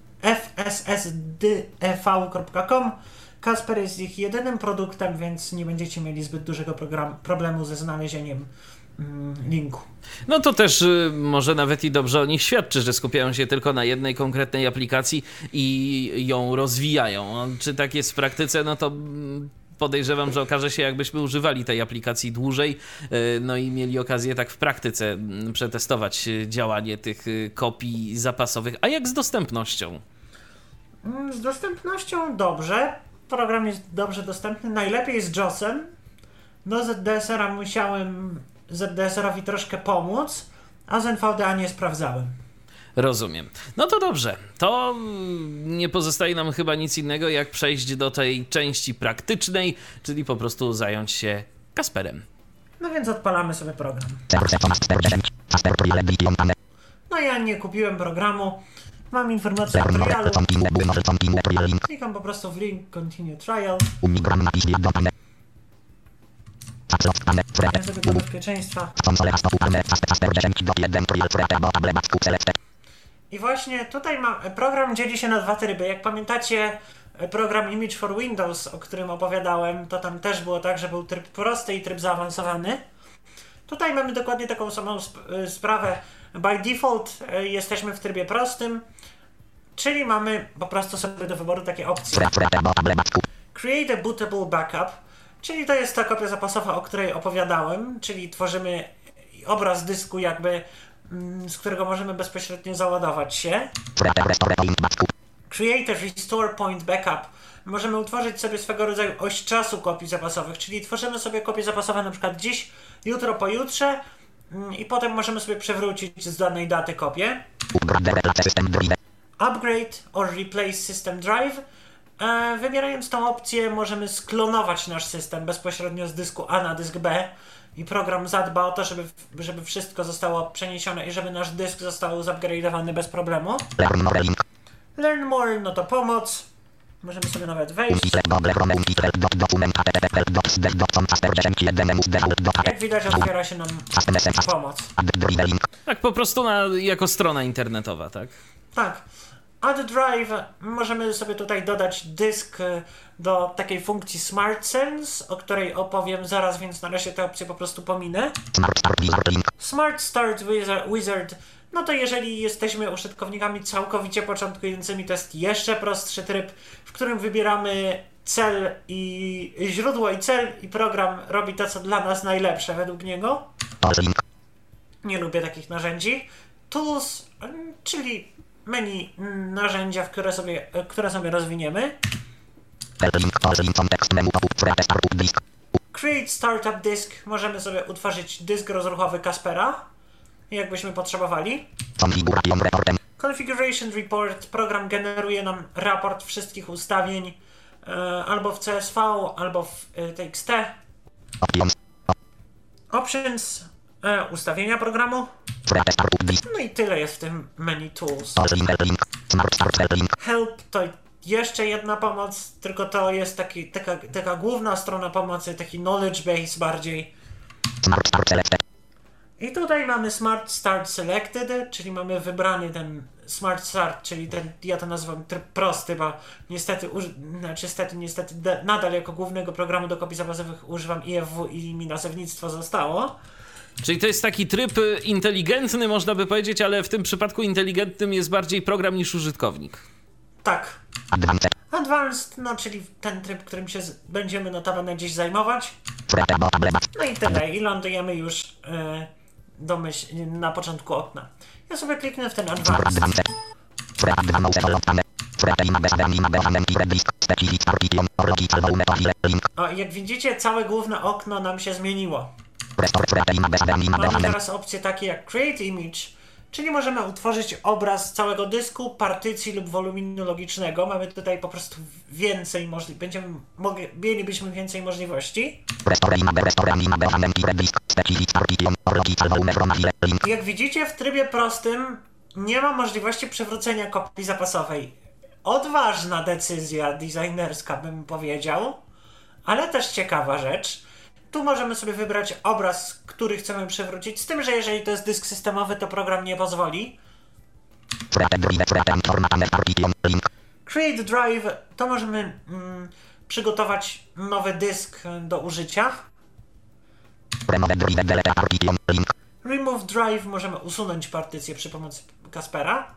kropka com. Kasper jest ich jedynym produktem, więc nie będziecie mieli zbyt dużego program, problemu ze znalezieniem mm, linku. No to też y, może nawet i dobrze o nich świadczy, że skupiają się tylko na jednej konkretnej aplikacji i ją rozwijają. Czy tak jest w praktyce, no to mm, podejrzewam, że okaże się, jakbyśmy używali tej aplikacji dłużej, y, no i mieli okazję tak w praktyce y, przetestować y, działanie tych y, kopii zapasowych. A jak z dostępnością? Z dostępnością dobrze. Program jest dobrze dostępny, najlepiej z JOSem. Do Z D S R-a musiałem Z D S R-owi troszkę pomóc, a z N V D A nie sprawdzałem. Rozumiem. No to dobrze. To nie pozostaje nam chyba nic innego, jak przejść do tej części praktycznej, czyli po prostu zająć się Kasperem. No więc odpalamy sobie program. No ja nie kupiłem programu. Mam informację o trialu. Klikam po prostu w link Continue Trial. Ja sobie do bezpieczeństwa. I właśnie tutaj mam, program dzieli się na dwa tryby. Jak pamiętacie program Image for Windows, o którym opowiadałem, to tam też było tak, że był tryb prosty i tryb zaawansowany. Tutaj mamy dokładnie taką samą sp- sprawę. By default y, jesteśmy w trybie prostym, czyli mamy po prostu sobie do wyboru takie opcje. Create a bootable backup, czyli to jest ta kopia zapasowa, o której opowiadałem, czyli tworzymy obraz dysku jakby, mm, z którego możemy bezpośrednio załadować się. Create a restore point backup. Możemy utworzyć sobie swego rodzaju oś czasu kopii zapasowych, czyli tworzymy sobie kopie zapasowe na przykład dziś, jutro, pojutrze mm, i potem możemy sobie przewrócić z danej daty kopię. Upgrade or replace system drive. E, wybierając tą opcję możemy sklonować nasz system bezpośrednio z dysku A na dysk B i program zadba o to, żeby, żeby wszystko zostało przeniesione i żeby nasz dysk został zupgrade'owany bez problemu. Learn more, no to pomoc. Możemy sobie nawet wejść. Jak widać, otwiera się nam pomoc. Tak po prostu na, jako strona internetowa, tak? Tak. Add drive, możemy sobie tutaj dodać dysk do takiej funkcji Smart Sense, o której opowiem zaraz, więc na razie tę opcję po prostu pominę. Smart Start Wizard, no to jeżeli jesteśmy użytkownikami całkowicie początkującymi, to jest jeszcze prostszy tryb, w którym wybieramy cel i źródło i cel i program robi to, co dla nas najlepsze według niego. Nie lubię takich narzędzi. Tools, czyli menu narzędzia, w które sobie, które sobie rozwiniemy. Create Startup Disk. Możemy sobie utworzyć dysk rozruchowy Kaspera, jakbyśmy potrzebowali. Configuration Report. Program generuje nam raport wszystkich ustawień e, albo w C S V, albo w e, T X T. Options. E, ustawienia programu. No i tyle jest w tym menu Tools. Help to jeszcze jedna pomoc, tylko to jest taki, taka, taka główna strona pomocy, taki knowledge base bardziej. I tutaj mamy Smart Start Selected, czyli mamy wybrany ten Smart Start, czyli ten, ja to nazywam tryb prosty, bo niestety, uży- znaczy niestety, niestety de- nadal jako głównego programu do kopii zapasowych używam I F W i mi nazewnictwo zostało. Czyli to jest taki tryb inteligentny, można by powiedzieć, ale w tym przypadku inteligentnym jest bardziej program niż użytkownik. Tak. Advanced, no czyli ten tryb, którym się z- będziemy notabene gdzieś zajmować. No i tyle. I lądujemy już yy, domyśl- na początku okna. Ja sobie kliknę w ten Advanced. O, jak widzicie, całe główne okno nam się zmieniło. Mamy teraz opcje takie jak Create Image, czyli możemy utworzyć obraz całego dysku, partycji lub woluminu logicznego. Mamy tutaj po prostu więcej możliwości. Będziemy mogli, mielibyśmy więcej możliwości. Jak widzicie, w trybie prostym nie ma możliwości przywrócenia kopii zapasowej. Odważna decyzja designerska, bym powiedział, ale też ciekawa rzecz. Tu możemy sobie wybrać obraz, który chcemy przywrócić, z tym, że jeżeli to jest dysk systemowy, to program nie pozwoli. Create Drive, to możemy mm, przygotować nowy dysk do użycia. Remove Drive, możemy usunąć partycję przy pomocy Kaspera.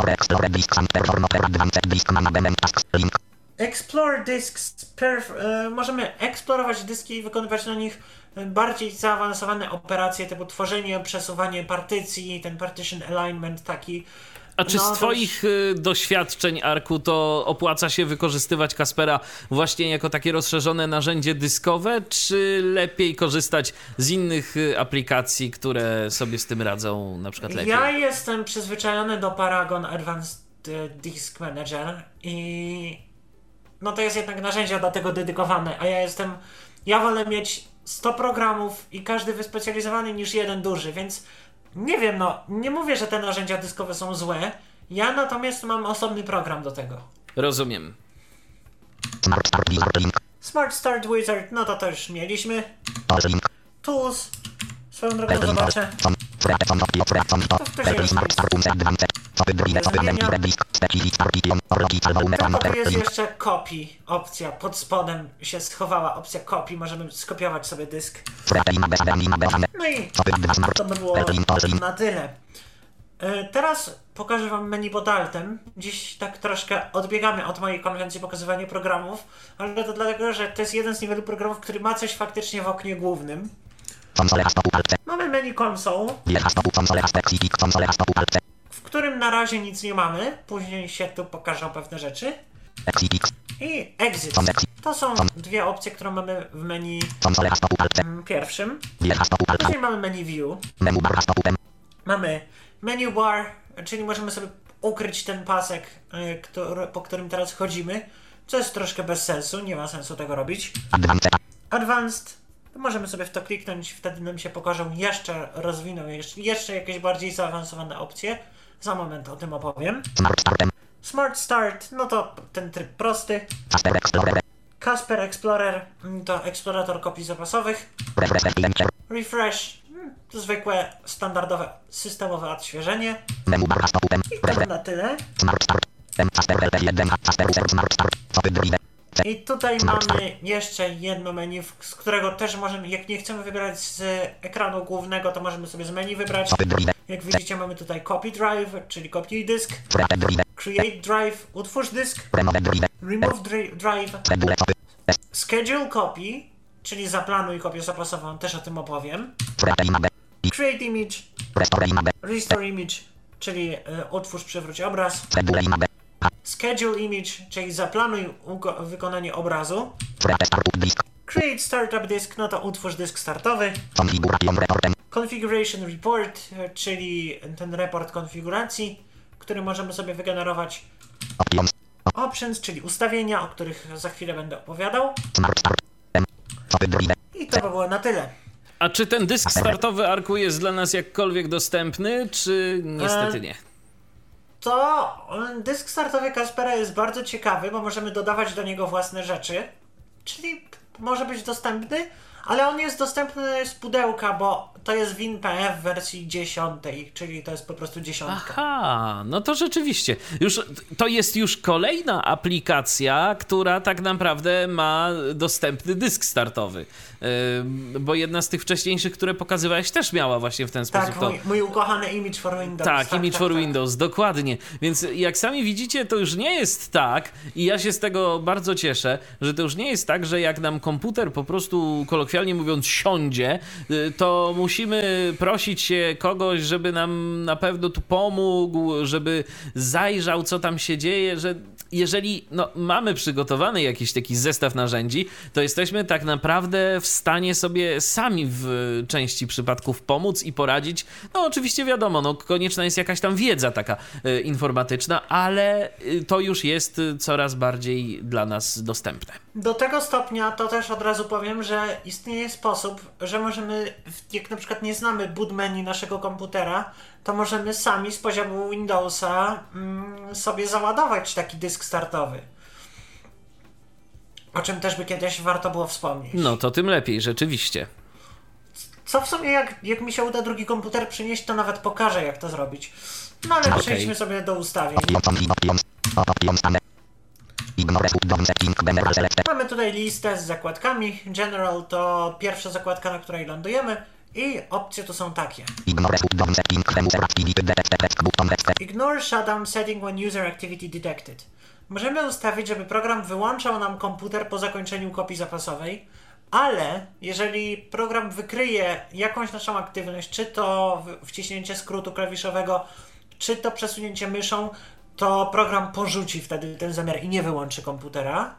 Explore Disks, perf, e, możemy eksplorować dyski i wykonywać na nich bardziej zaawansowane operacje typu tworzenie, przesuwanie partycji, ten partition alignment taki. A czy no, z twoich już... doświadczeń, Arku, to opłaca się wykorzystywać Kaspera właśnie jako takie rozszerzone narzędzie dyskowe, czy lepiej korzystać z innych aplikacji, które sobie z tym radzą na przykład lepiej? Ja jestem przyzwyczajony do Paragon Advanced Disk Manager i no to jest jednak narzędzia do tego dedykowane, a ja jestem, ja wolę mieć sto programów i każdy wyspecjalizowany niż jeden duży, więc nie wiem, no, nie mówię, że te narzędzia dyskowe są złe, ja natomiast mam osobny program do tego. Rozumiem. Smart Start Wizard Link. Smart Start Wizard, no to to już mieliśmy. Tools. Swoją drogą zobaczę. To wcześniej już to jest jeszcze copy opcja. Pod spodem się schowała opcja copy. Możemy skopiować sobie dysk. No i to by było na tyle. Teraz pokażę wam menu pod altem. Dziś tak troszkę odbiegamy od mojej konwencji pokazywania programów, ale to dlatego, że to jest jeden z niewielu programów, który ma coś faktycznie w oknie głównym. Mamy menu console, w którym na razie nic nie mamy. Później się tu pokażą pewne rzeczy. I exit. To są dwie opcje, które mamy w menu pierwszym. Później mamy menu view. Mamy menu bar, czyli możemy sobie ukryć ten pasek, który, po którym teraz chodzimy, co jest troszkę bez sensu, nie ma sensu tego robić. Advanced. Możemy sobie w to kliknąć, wtedy nam się pokażą jeszcze, rozwiną jeszcze, jeszcze jakieś bardziej zaawansowane opcje. Za moment o tym opowiem. Smart Start, no to ten tryb prosty. Casper Explorer, to eksplorator kopii zapasowych. Refresh, to zwykłe, standardowe, systemowe odświeżenie. I to na tyle. I tutaj mamy jeszcze jedno menu, z którego też możemy, jak nie chcemy wybrać z ekranu głównego, to możemy sobie z menu wybrać. Jak widzicie, mamy tutaj Copy Drive, czyli kopiuj dysk. Create Drive, utwórz dysk. Remove Drive. Schedule Copy, czyli zaplanuj kopię zapasową, też o tym opowiem. Create Image. Restore Image, czyli y, utwórz, przywróć obraz. Schedule Image, czyli zaplanuj wykonanie obrazu. Create Startup Disk, no to utwórz dysk startowy. Configuration Report, czyli ten report konfiguracji, który możemy sobie wygenerować. Options, czyli ustawienia, o których za chwilę będę opowiadał. I to by było na tyle. A czy ten dysk startowy, Arku, jest dla nas jakkolwiek dostępny, czy niestety nie? To dysk startowy Kaspera jest bardzo ciekawy, bo możemy dodawać do niego własne rzeczy, czyli może być dostępny, ale on jest dostępny z pudełka, bo to jest WinPE w wersji dziesiątej, czyli to jest po prostu dziesiątka. Aha, no to rzeczywiście. Już, to jest już kolejna aplikacja, która tak naprawdę ma dostępny dysk startowy. Yy, bo jedna z tych wcześniejszych, które pokazywałeś, też miała właśnie w ten sposób. Tak, to... mój, mój ukochany Image for Windows. Tak, tak Image tak, for tak. Windows, dokładnie. Więc jak sami widzicie, to już nie jest tak i ja się z tego bardzo cieszę, że to już nie jest tak, że jak nam komputer po prostu, kolokwialnie mówiąc, siądzie, to musimy prosić się kogoś, żeby nam na pewno tu pomógł, żeby zajrzał, co tam się dzieje, że jeżeli no, mamy przygotowany jakiś taki zestaw narzędzi, to jesteśmy tak naprawdę w stanie sobie sami w części przypadków pomóc i poradzić. No oczywiście wiadomo, no, konieczna jest jakaś tam wiedza taka y, informatyczna, ale y, to już jest y, coraz bardziej dla nas dostępne. Do tego stopnia to też od razu powiem, że istnieje sposób, że możemy, jak na przykład nie znamy boot menu naszego komputera, to możemy sami z poziomu Windowsa mm, sobie załadować taki dysk startowy. O czym też by kiedyś warto było wspomnieć. No to tym lepiej, rzeczywiście. Co w sumie, jak, jak mi się uda drugi komputer przynieść, to nawet pokażę, jak to zrobić. No ale Okay. przejdźmy sobie do ustawień. Mamy tutaj listę z zakładkami. General to pierwsza zakładka, na której lądujemy. I opcje tu są takie. Ignore shutdown setting when user activity detected. Możemy ustawić, żeby program wyłączał nam komputer po zakończeniu kopii zapasowej, ale jeżeli program wykryje jakąś naszą aktywność, czy to wciśnięcie skrótu klawiszowego, czy to przesunięcie myszą, to program porzuci wtedy ten zamiar i nie wyłączy komputera.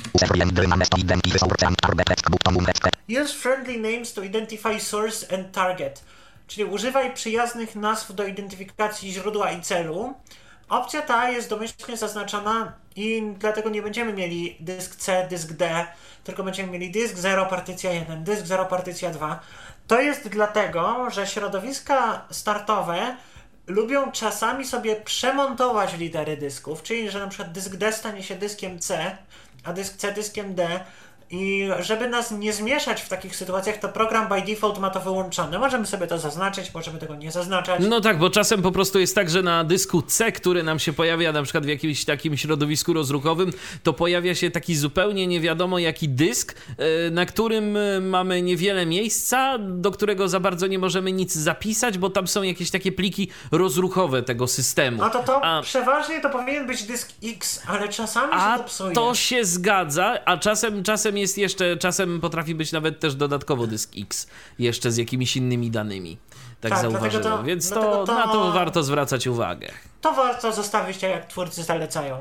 Use friendly names to identify source and target, czyli używaj przyjaznych nazw do identyfikacji źródła i celu. Opcja ta jest domyślnie zaznaczona i dlatego nie będziemy mieli dysk C, dysk D, tylko będziemy mieli dysk zero, partycja jeden, dysk zero, partycja dwa. To jest dlatego, że środowiska startowe lubią czasami sobie przemontować litery dysków, czyli że na przykład dysk D stanie się dyskiem C, a dysk C dyskiem D. I żeby nas nie zmieszać w takich sytuacjach, to program by default ma to wyłączone. Możemy sobie to zaznaczyć, możemy tego nie zaznaczać. No tak, bo czasem po prostu jest tak, że na dysku C, który nam się pojawia na przykład w jakimś takim środowisku rozruchowym, to pojawia się taki zupełnie nie wiadomo jaki dysk, na którym mamy niewiele miejsca, do którego za bardzo nie możemy nic zapisać, bo tam są jakieś takie pliki rozruchowe tego systemu. No to to a... przeważnie to powinien być dysk X, ale czasami a się to psuje. to się zgadza, a czasem, czasem jest jeszcze, czasem potrafi być nawet też dodatkowo dysk X, jeszcze z jakimiś innymi danymi. Tak, tak zauważyłem, to, więc to, to, na to warto zwracać uwagę. To warto zostawić tak, jak twórcy zalecają.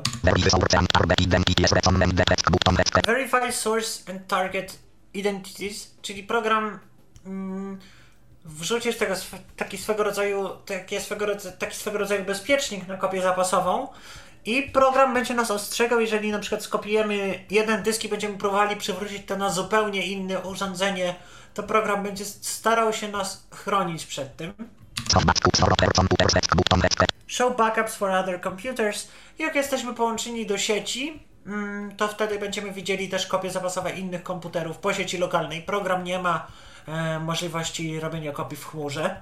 Verify source and target identities, czyli program mm, wrzucisz tego, taki swego rodzaju, taki swego, taki swego rodzaju bezpiecznik na kopię zapasową i program będzie nas ostrzegał, jeżeli na przykład skopiujemy jeden dysk i będziemy próbowali przywrócić to na zupełnie inne urządzenie, to program będzie starał się nas chronić przed tym. Show backups for other computers. Jak jesteśmy połączeni do sieci, to wtedy będziemy widzieli też kopie zapasowe innych komputerów po sieci lokalnej. Program nie ma e, możliwości robienia kopii w chmurze.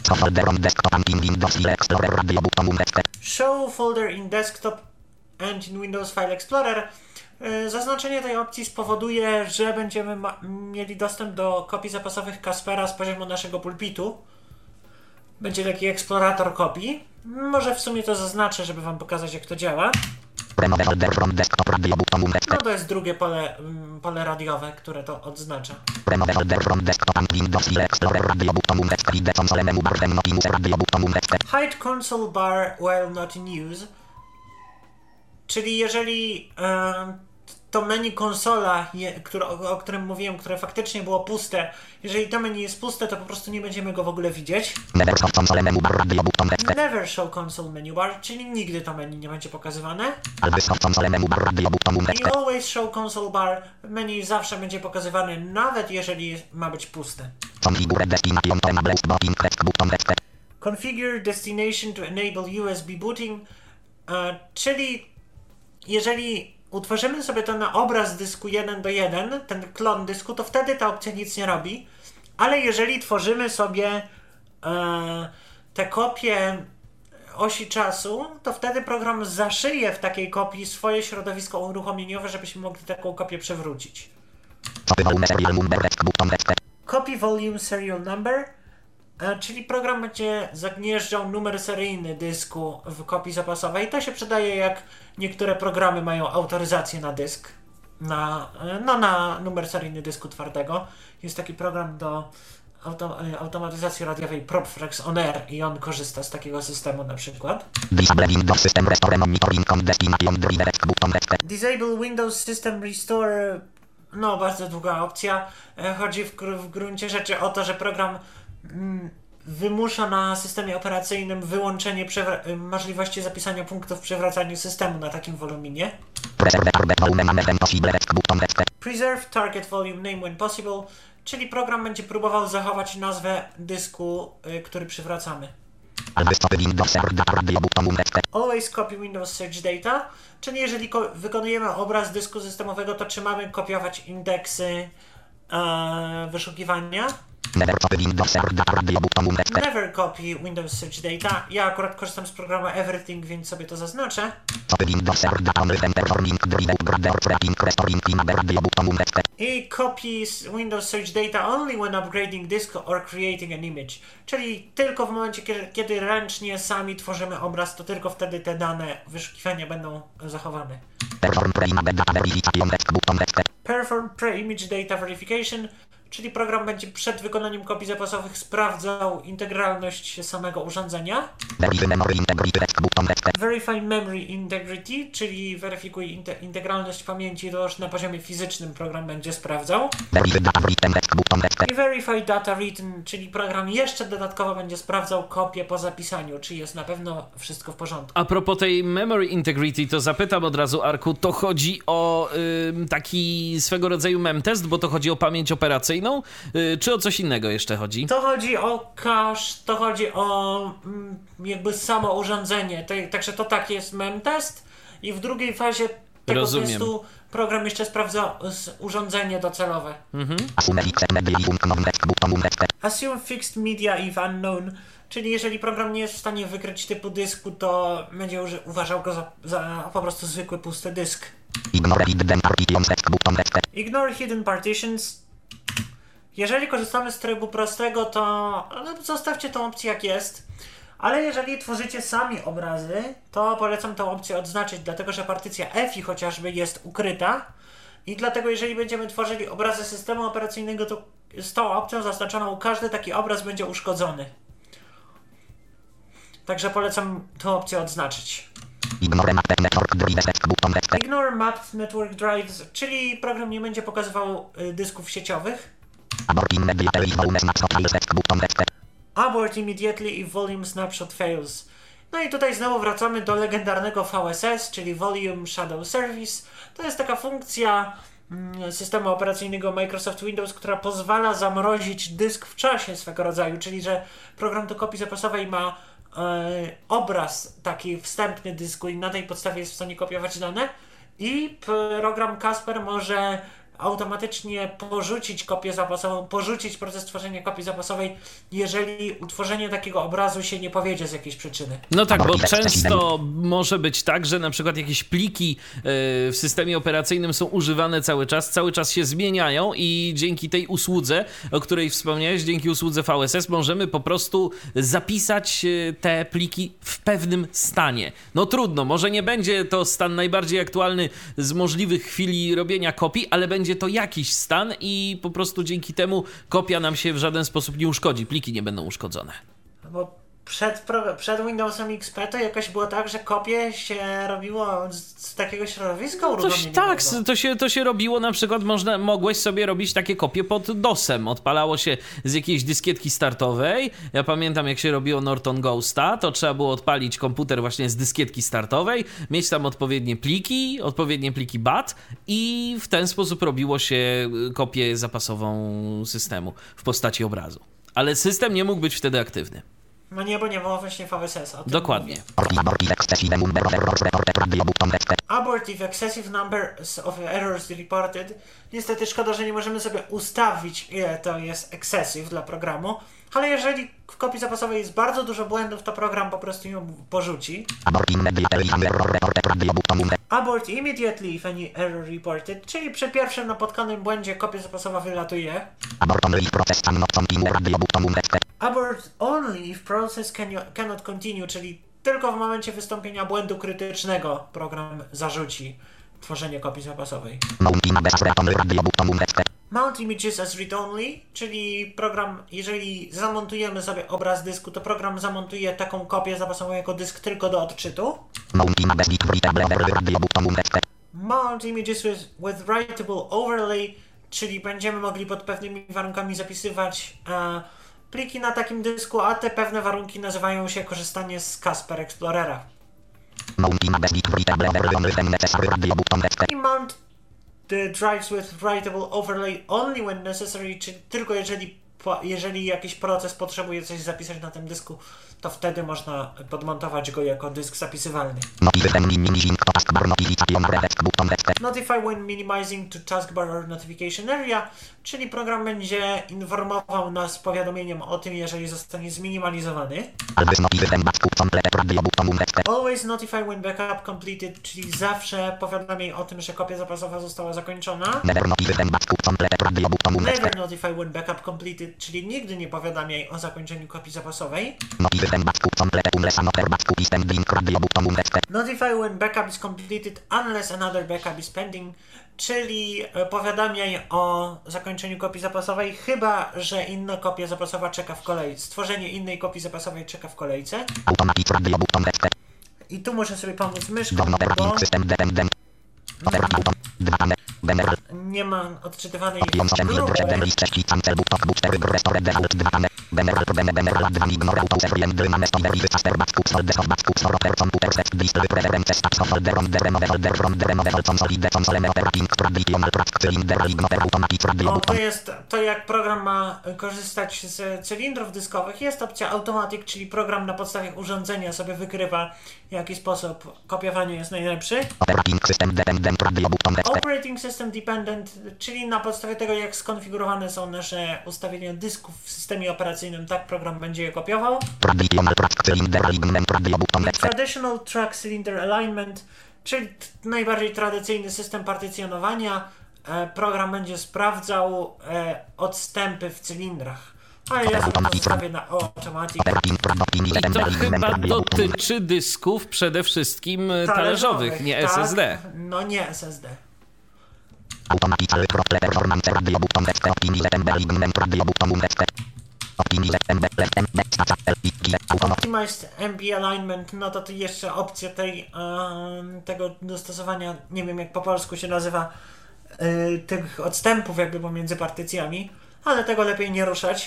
Show folder in desktop and in Windows File Explorer. Zaznaczenie tej opcji spowoduje, że będziemy ma- mieli dostęp do kopii zapasowych Kaspera z poziomu naszego pulpitu. Będzie taki eksplorator kopii. Może w sumie to zaznaczę, żeby wam pokazać, jak to działa. No to jest drugie pole, pole radiowe, które to odznacza. Hide console bar while not in use. Czyli jeżeli e, to menu konsola, je, które, o, o którym mówiłem, które faktycznie było puste, jeżeli to menu jest puste, to po prostu nie będziemy go w ogóle widzieć. Never show console menu bar, czyli nigdy to menu nie będzie pokazywane. I always show console bar, menu zawsze będzie pokazywane, nawet jeżeli ma być puste. Configure destination to enable U S B booting, e, czyli jeżeli utworzymy sobie to na obraz dysku jeden do jeden, ten klon dysku, to wtedy ta opcja nic nie robi, Ale jeżeli tworzymy sobie e, te kopie osi czasu, to wtedy program zaszyje w takiej kopii swoje środowisko uruchomieniowe, żebyśmy mogli taką kopię przewrócić. Copy volume serial number, e, czyli program będzie zagnieżdżał numer seryjny dysku w kopii zapasowej. To się przydaje, jak niektóre programy mają autoryzację na dysk, na, no, na numer seryjny dysku twardego. Jest taki program do auto, automatyzacji radiowej PropFlex On Air i on korzysta z takiego systemu na przykład. Disable Windows System Restore, no bardzo długa opcja. Chodzi w, w gruncie rzeczy o to, że program mm, wymusza na systemie operacyjnym wyłączenie przewra- możliwości zapisania punktów w przewracaniu systemu na takim woluminie. Preserve target volume name when possible, czyli program będzie próbował zachować nazwę dysku, y, który przywracamy. Always copy Windows Search Data, czyli jeżeli ko- wykonujemy obraz dysku systemowego, to czy mamy kopiować indeksy e, wyszukiwania? Never copy Windows Search Data. Ja akurat korzystam z programu Everything, więc sobie to zaznaczę. I copies Windows Search Data only when upgrading disk or creating an image. Czyli tylko w momencie, kiedy, kiedy ręcznie sami tworzymy obraz, to tylko wtedy te dane wyszukiwania będą zachowane. Perform Pre-Image Data Verification, czyli program będzie przed wykonaniem kopii zapasowych sprawdzał integralność samego urządzenia. Verify Memory Integrity, czyli weryfikuj inte- integralność pamięci, to już na poziomie fizycznym program będzie sprawdzał. I Verify Data Written, czyli program jeszcze dodatkowo będzie sprawdzał kopię po zapisaniu, czy jest na pewno wszystko w porządku. A propos tej Memory Integrity, to zapytam od razu, Arku, to chodzi o y, taki swego rodzaju memtest, bo to chodzi o pamięć operacyjną, y, czy o coś innego jeszcze chodzi? To chodzi o cache, to chodzi o mm, jakby samo urządzenie, to, także to tak jest memtest i w drugiej fazie tego Rozumiem. testu program jeszcze sprawdza urządzenie docelowe. Mhm. Assume fixed media if unknown, czyli jeżeli program nie jest w stanie wykryć typu dysku, to będzie uży- uważał go za, za po prostu zwykły pusty dysk. Ignore hidden partitions. Ignore hidden partitions. Jeżeli korzystamy z trybu prostego, to no, zostawcie tą opcję jak jest. Ale jeżeli tworzycie sami obrazy, to polecam tą opcję odznaczyć, dlatego że partycja F I chociażby jest ukryta i dlatego jeżeli będziemy tworzyli obrazy systemu operacyjnego, to z tą opcją zaznaczoną każdy taki obraz będzie uszkodzony. Także polecam tą opcję odznaczyć. Ignore Mapped Network Drives, Ignore Mapped Network Drives, czyli program nie będzie pokazywał y, dysków sieciowych. Abort immediately if volume snapshot fails. Abort immediately if volume snapshot fails. No i tutaj znowu wracamy do legendarnego V S S, czyli Volume Shadow Service. To jest taka funkcja mm, systemu operacyjnego Microsoft Windows, która pozwala zamrozić dysk w czasie swego rodzaju, czyli że program do kopii zapasowej ma e, obraz taki wstępny dysku i na tej podstawie jest w stanie kopiować dane i program Kasper może automatycznie porzucić kopię zapasową, porzucić proces tworzenia kopii zapasowej, jeżeli utworzenie takiego obrazu się nie powiedzie z jakiejś przyczyny. No tak, bo często może być tak, że na przykład jakieś pliki w systemie operacyjnym są używane cały czas, cały czas się zmieniają i dzięki tej usłudze, o której wspomniałeś, dzięki usłudze V S S możemy po prostu zapisać te pliki w pewnym stanie. No trudno, może nie będzie to stan najbardziej aktualny z możliwych chwili robienia kopii, ale będzie to jakiś stan i po prostu dzięki temu kopia nam się w żaden sposób nie uszkodzi, pliki nie będą uszkodzone. Bo przed, przed Windowsem X P to jakoś było tak, że kopie się robiło z, z takiego środowiska no coś, Tak, to się, to się robiło, na przykład można, mogłeś sobie robić takie kopie pod dosem, odpalało się z jakiejś dyskietki startowej. Ja pamiętam, jak się robiło Norton Ghosta, to trzeba było odpalić komputer właśnie z dyskietki startowej, mieć tam odpowiednie pliki, odpowiednie pliki B A T i w ten sposób robiło się kopię zapasową systemu w postaci obrazu. Ale system nie mógł być wtedy aktywny. No nie, bo nie było właśnie V S S. Dokładnie. Abortive excessive number of errors reported. Niestety szkoda, że nie możemy sobie ustawić, ile to jest excessive dla programu, ale jeżeli w kopii zapasowej jest bardzo dużo błędów, to program po prostu ją porzuci. Abort immediately if any error reported, czyli przy pierwszym napotkanym błędzie kopia zapasowa wylatuje. Abort only if process can, cannot continue, czyli tylko w momencie wystąpienia błędu krytycznego program zarzuci tworzenie kopii zapasowej. Mount images as read-only, czyli program, jeżeli zamontujemy sobie obraz dysku, to program zamontuje taką kopię zapasową jako dysk tylko do odczytu. Mount images with, with writable overlay, czyli będziemy mogli pod pewnymi warunkami zapisywać e, pliki na takim dysku, a te pewne warunki nazywają się korzystanie z Casper Explorera. I mount the drives with writable overlay only when necessary, czyli tylko jeżeli, jeżeli jakiś proces potrzebuje coś zapisać na tym dysku, to wtedy można podmontować go jako dysk zapisywalny. Notify when minimizing to taskbar or notification area, czyli program będzie informował nas powiadomieniem o tym, jeżeli zostanie zminimalizowany. Always notify when backup completed, czyli zawsze powiadamiaj o tym, że kopia zapasowa została zakończona. Never notify when backup completed, czyli nigdy nie powiadamiaj o zakończeniu kopii zapasowej. Notify when backup is completed unless another backup is pending, czyli powiadamiaj o zakończeniu kopii zapasowej, chyba że inna kopia zapasowa czeka w kolejce. Stworzenie innej kopii zapasowej czeka w kolejce. I tu muszę sobie pomóc myszką, bo nie ma odczytywanej grupy. O, to jest to, jak program ma korzystać z cylindrów dyskowych. Jest opcja Automatic, czyli program na podstawie urządzenia sobie wykrywa, w jaki sposób kopiowanie jest najlepszy. Operating System Dependent, czyli na podstawie tego, jak skonfigurowane są nasze ustawienia dysków w systemie operacyjnym, tak program będzie je kopiował. Traditional Track Cylinder Alignment, czyli najbardziej tradycyjny system partycjonowania. Program będzie sprawdzał odstępy w cylindrach. A ja sobie to zostawię na Automatic. I to chyba dotyczy dysków przede wszystkim talerzowych, talerzowych nie tak, S S D. No nie S S D. Optimized M B Alignment, no to tu jeszcze opcja tej, um, tego dostosowania, nie wiem jak po polsku się nazywa, y, tych odstępów jakby pomiędzy partycjami, ale tego lepiej nie ruszać.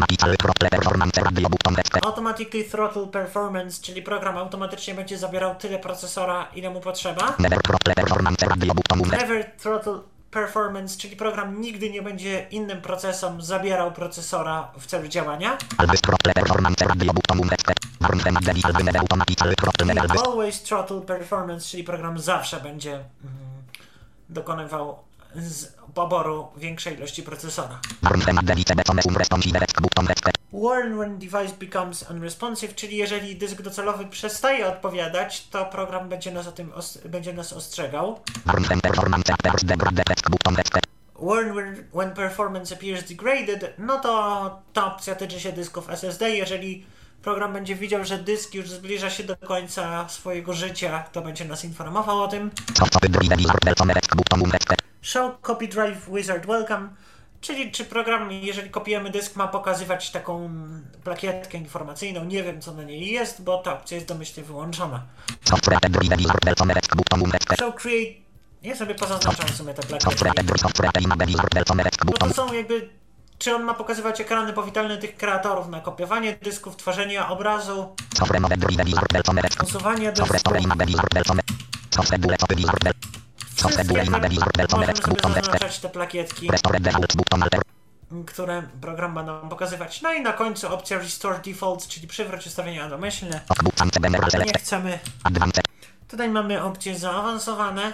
Automatically Throttle Performance, czyli program automatycznie będzie zabierał tyle procesora, ile mu potrzeba. Never Throttle Performance, czyli program nigdy nie będzie innym procesom zabierał procesora w celu działania. Always Throttle Performance, czyli program zawsze będzie mm, dokonywał z poboru większej ilości procesora. Warn when device becomes unresponsive, czyli jeżeli dysk docelowy przestaje odpowiadać, to program będzie nas o tym os- będzie nas ostrzegał. Warn when, when performance appears degraded, no to ta opcja tyczy się dysków S S D. Jeżeli program będzie widział, że dysk już zbliża się do końca swojego życia, to będzie nas informował o tym. Show Copy Drive Wizard Welcome, czyli czy program, jeżeli kopiujemy dysk, ma pokazywać taką plakietkę informacyjną. Nie wiem, co na niej jest, bo ta opcja jest domyślnie wyłączona. Show Create... Ja sobie pozaznaczam w sumie te plakietki. Bo to są jakby... Czy on ma pokazywać ekrany powitalne tych kreatorów na kopiowanie dysków, tworzenie obrazu, usuwanie dysku. Wszystkie możemy sobie zaznaczać te plakietki. które program ma nam pokazywać. No i na końcu opcja Restore Defaults, czyli przywróć ustawienia domyślne. Nie chcemy. Tutaj mamy opcje zaawansowane.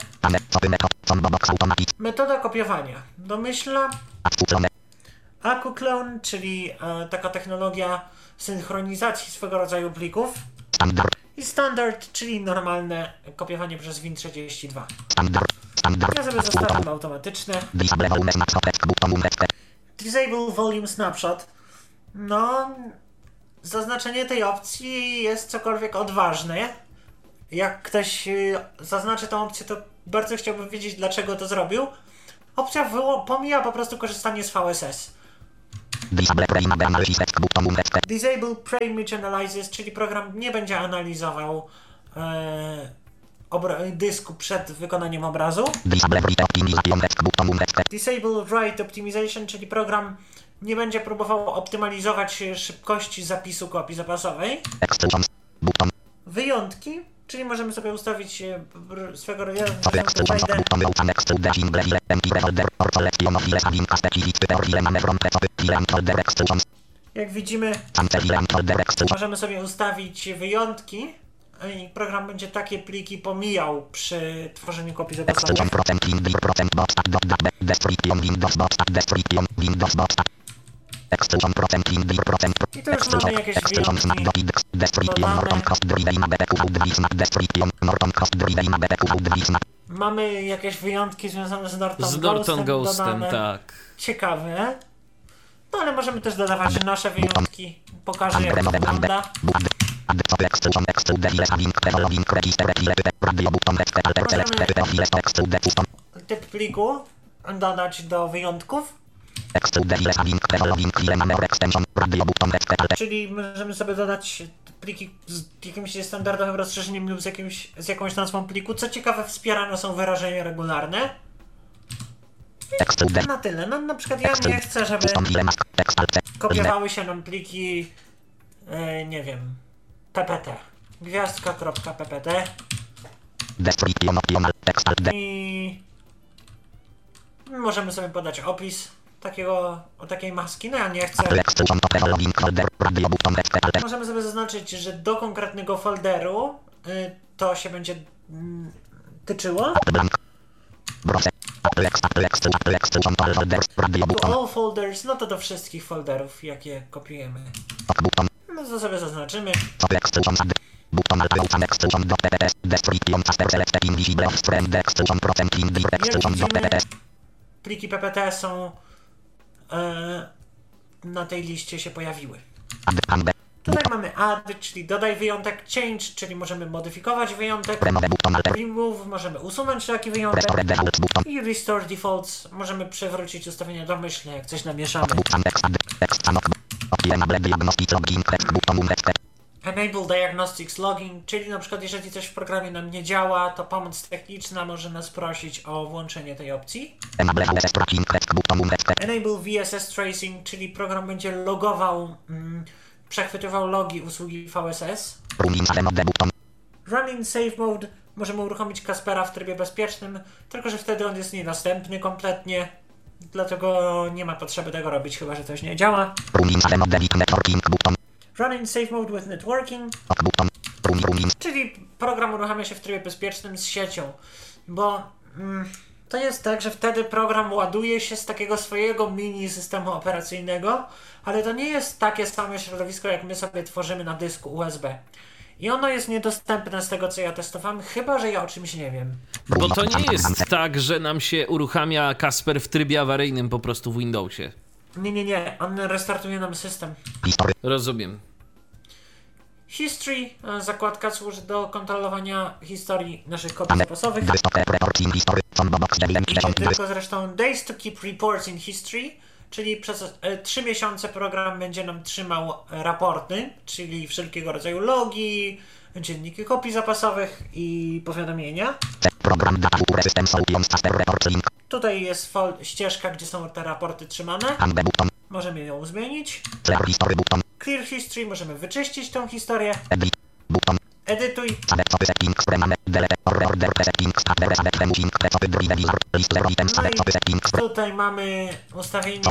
Metoda kopiowania domyślna. AccuClone, czyli e, taka technologia synchronizacji swego rodzaju plików. I Standard, czyli normalne kopiowanie przez Win trzydzieści dwa. Ja sobie zostawiam automatyczne. Disable Volume Snapshot. No, zaznaczenie tej opcji jest cokolwiek odważne. Jak ktoś zaznaczy tę opcję, to bardzo chciałbym wiedzieć, dlaczego to zrobił. Opcja pomija po prostu korzystanie z V S S. Disable Pre-Image Analysis, czyli program nie będzie analizował e, dysku przed wykonaniem obrazu. Disable Write Optimization, czyli program nie będzie próbował optymalizować szybkości zapisu kopii zapasowej. Wyjątki, czyli możemy sobie ustawić swego rodzaju jak widzimy, możemy sobie ustawić wyjątki i program będzie takie pliki pomijał przy tworzeniu kopii zapasowych. I to już mamy jakieś wyjątki dodane. Mamy jakieś wyjątki związane z Norton, z Norton Ghostem, Ghostem, tak. Ciekawe. No ale możemy też dodawać nasze wyjątki. Pokażę, jak to wygląda. Możemy typ pliku dodać do wyjątków. Czyli możemy sobie dodać pliki z jakimś standardowym rozszerzeniem lub z, jakimś, z jakąś nazwą pliku. Co ciekawe, wspierane są wyrażenia regularne. I na tyle. No, na przykład ja nie chcę, żeby kopiowały się nam pliki, yy, nie wiem, ppt. Gwiazdka.ppt i możemy sobie podać opis takiego, o takiej maski. No ja nie chcę. Możemy sobie zaznaczyć, że do konkretnego folderu y, to się będzie y, tyczyło. To all folders, no to do wszystkich folderów, jakie kopiujemy. No to sobie zaznaczymy. Jak widzimy, pliki ppt są e, na tej liście się pojawiły. Tutaj mamy add, czyli dodaj wyjątek, change, czyli możemy modyfikować wyjątek, remove, możemy usunąć taki wyjątek i restore defaults, możemy przywrócić ustawienia domyślne, jak coś namieszamy. Enable Diagnostics Logging, czyli na przykład jeżeli coś w programie nam nie działa, to pomoc techniczna może nas prosić o włączenie tej opcji. Enable V S S Tracing, czyli program będzie logował, mm, przechwytywał logi usługi V S S. Running Safe Mode, możemy uruchomić Kaspera w trybie bezpiecznym, tylko że wtedy on jest niedostępny kompletnie, dlatego nie ma potrzeby tego robić, chyba że coś nie działa. Running Safe Mode with Networking, czyli program uruchamia się w trybie bezpiecznym z siecią, bo mm, to jest tak, że wtedy program ładuje się z takiego swojego mini systemu operacyjnego, ale to nie jest takie same środowisko, jak my sobie tworzymy na dysku U S B. I ono jest niedostępne z tego, co ja testowałem, chyba że ja o czymś nie wiem. Bo to nie jest tak, że nam się uruchamia Kasper w trybie awaryjnym po prostu w Windowsie. Nie, nie, nie. On restartuje nam system. Rozumiem. History, zakładka służy do kontrolowania historii naszych kopii zapasowych. I tylko zresztą Days to keep reports in history, czyli przez trzy miesiące program będzie nam trzymał raporty, czyli wszelkiego rodzaju logi, dzienniki kopii zapasowych i powiadomienia. Tutaj jest ścieżka, gdzie są te raporty trzymane. Możemy ją zmienić. Clear History, możemy wyczyścić tą historię. Edytuj. No i tutaj mamy ustawienia,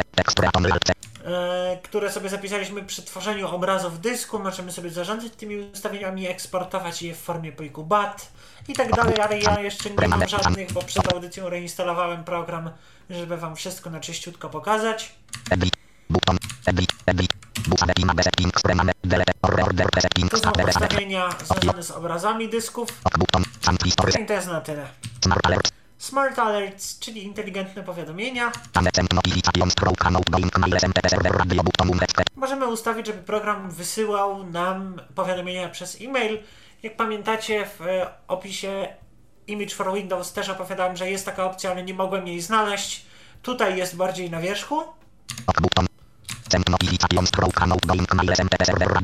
e, które sobie zapisaliśmy przy tworzeniu obrazu w dysku. Możemy sobie zarządzać tymi ustawieniami, eksportować je w formie pliku B A T i tak dalej, ale ja jeszcze nie mam żadnych, bo przed audycją reinstalowałem program, żeby wam wszystko na czyściutko pokazać. To są ustawienia związane z obrazami dysków. I to jest na tyle. Smart Alerts, czyli inteligentne powiadomienia. Możemy ustawić, żeby program wysyłał nam powiadomienia przez e-mail. Jak pamiętacie, w opisie Image for Windows też opowiadałem, że jest taka opcja, ale nie mogłem jej znaleźć. Tutaj jest bardziej na wierzchu.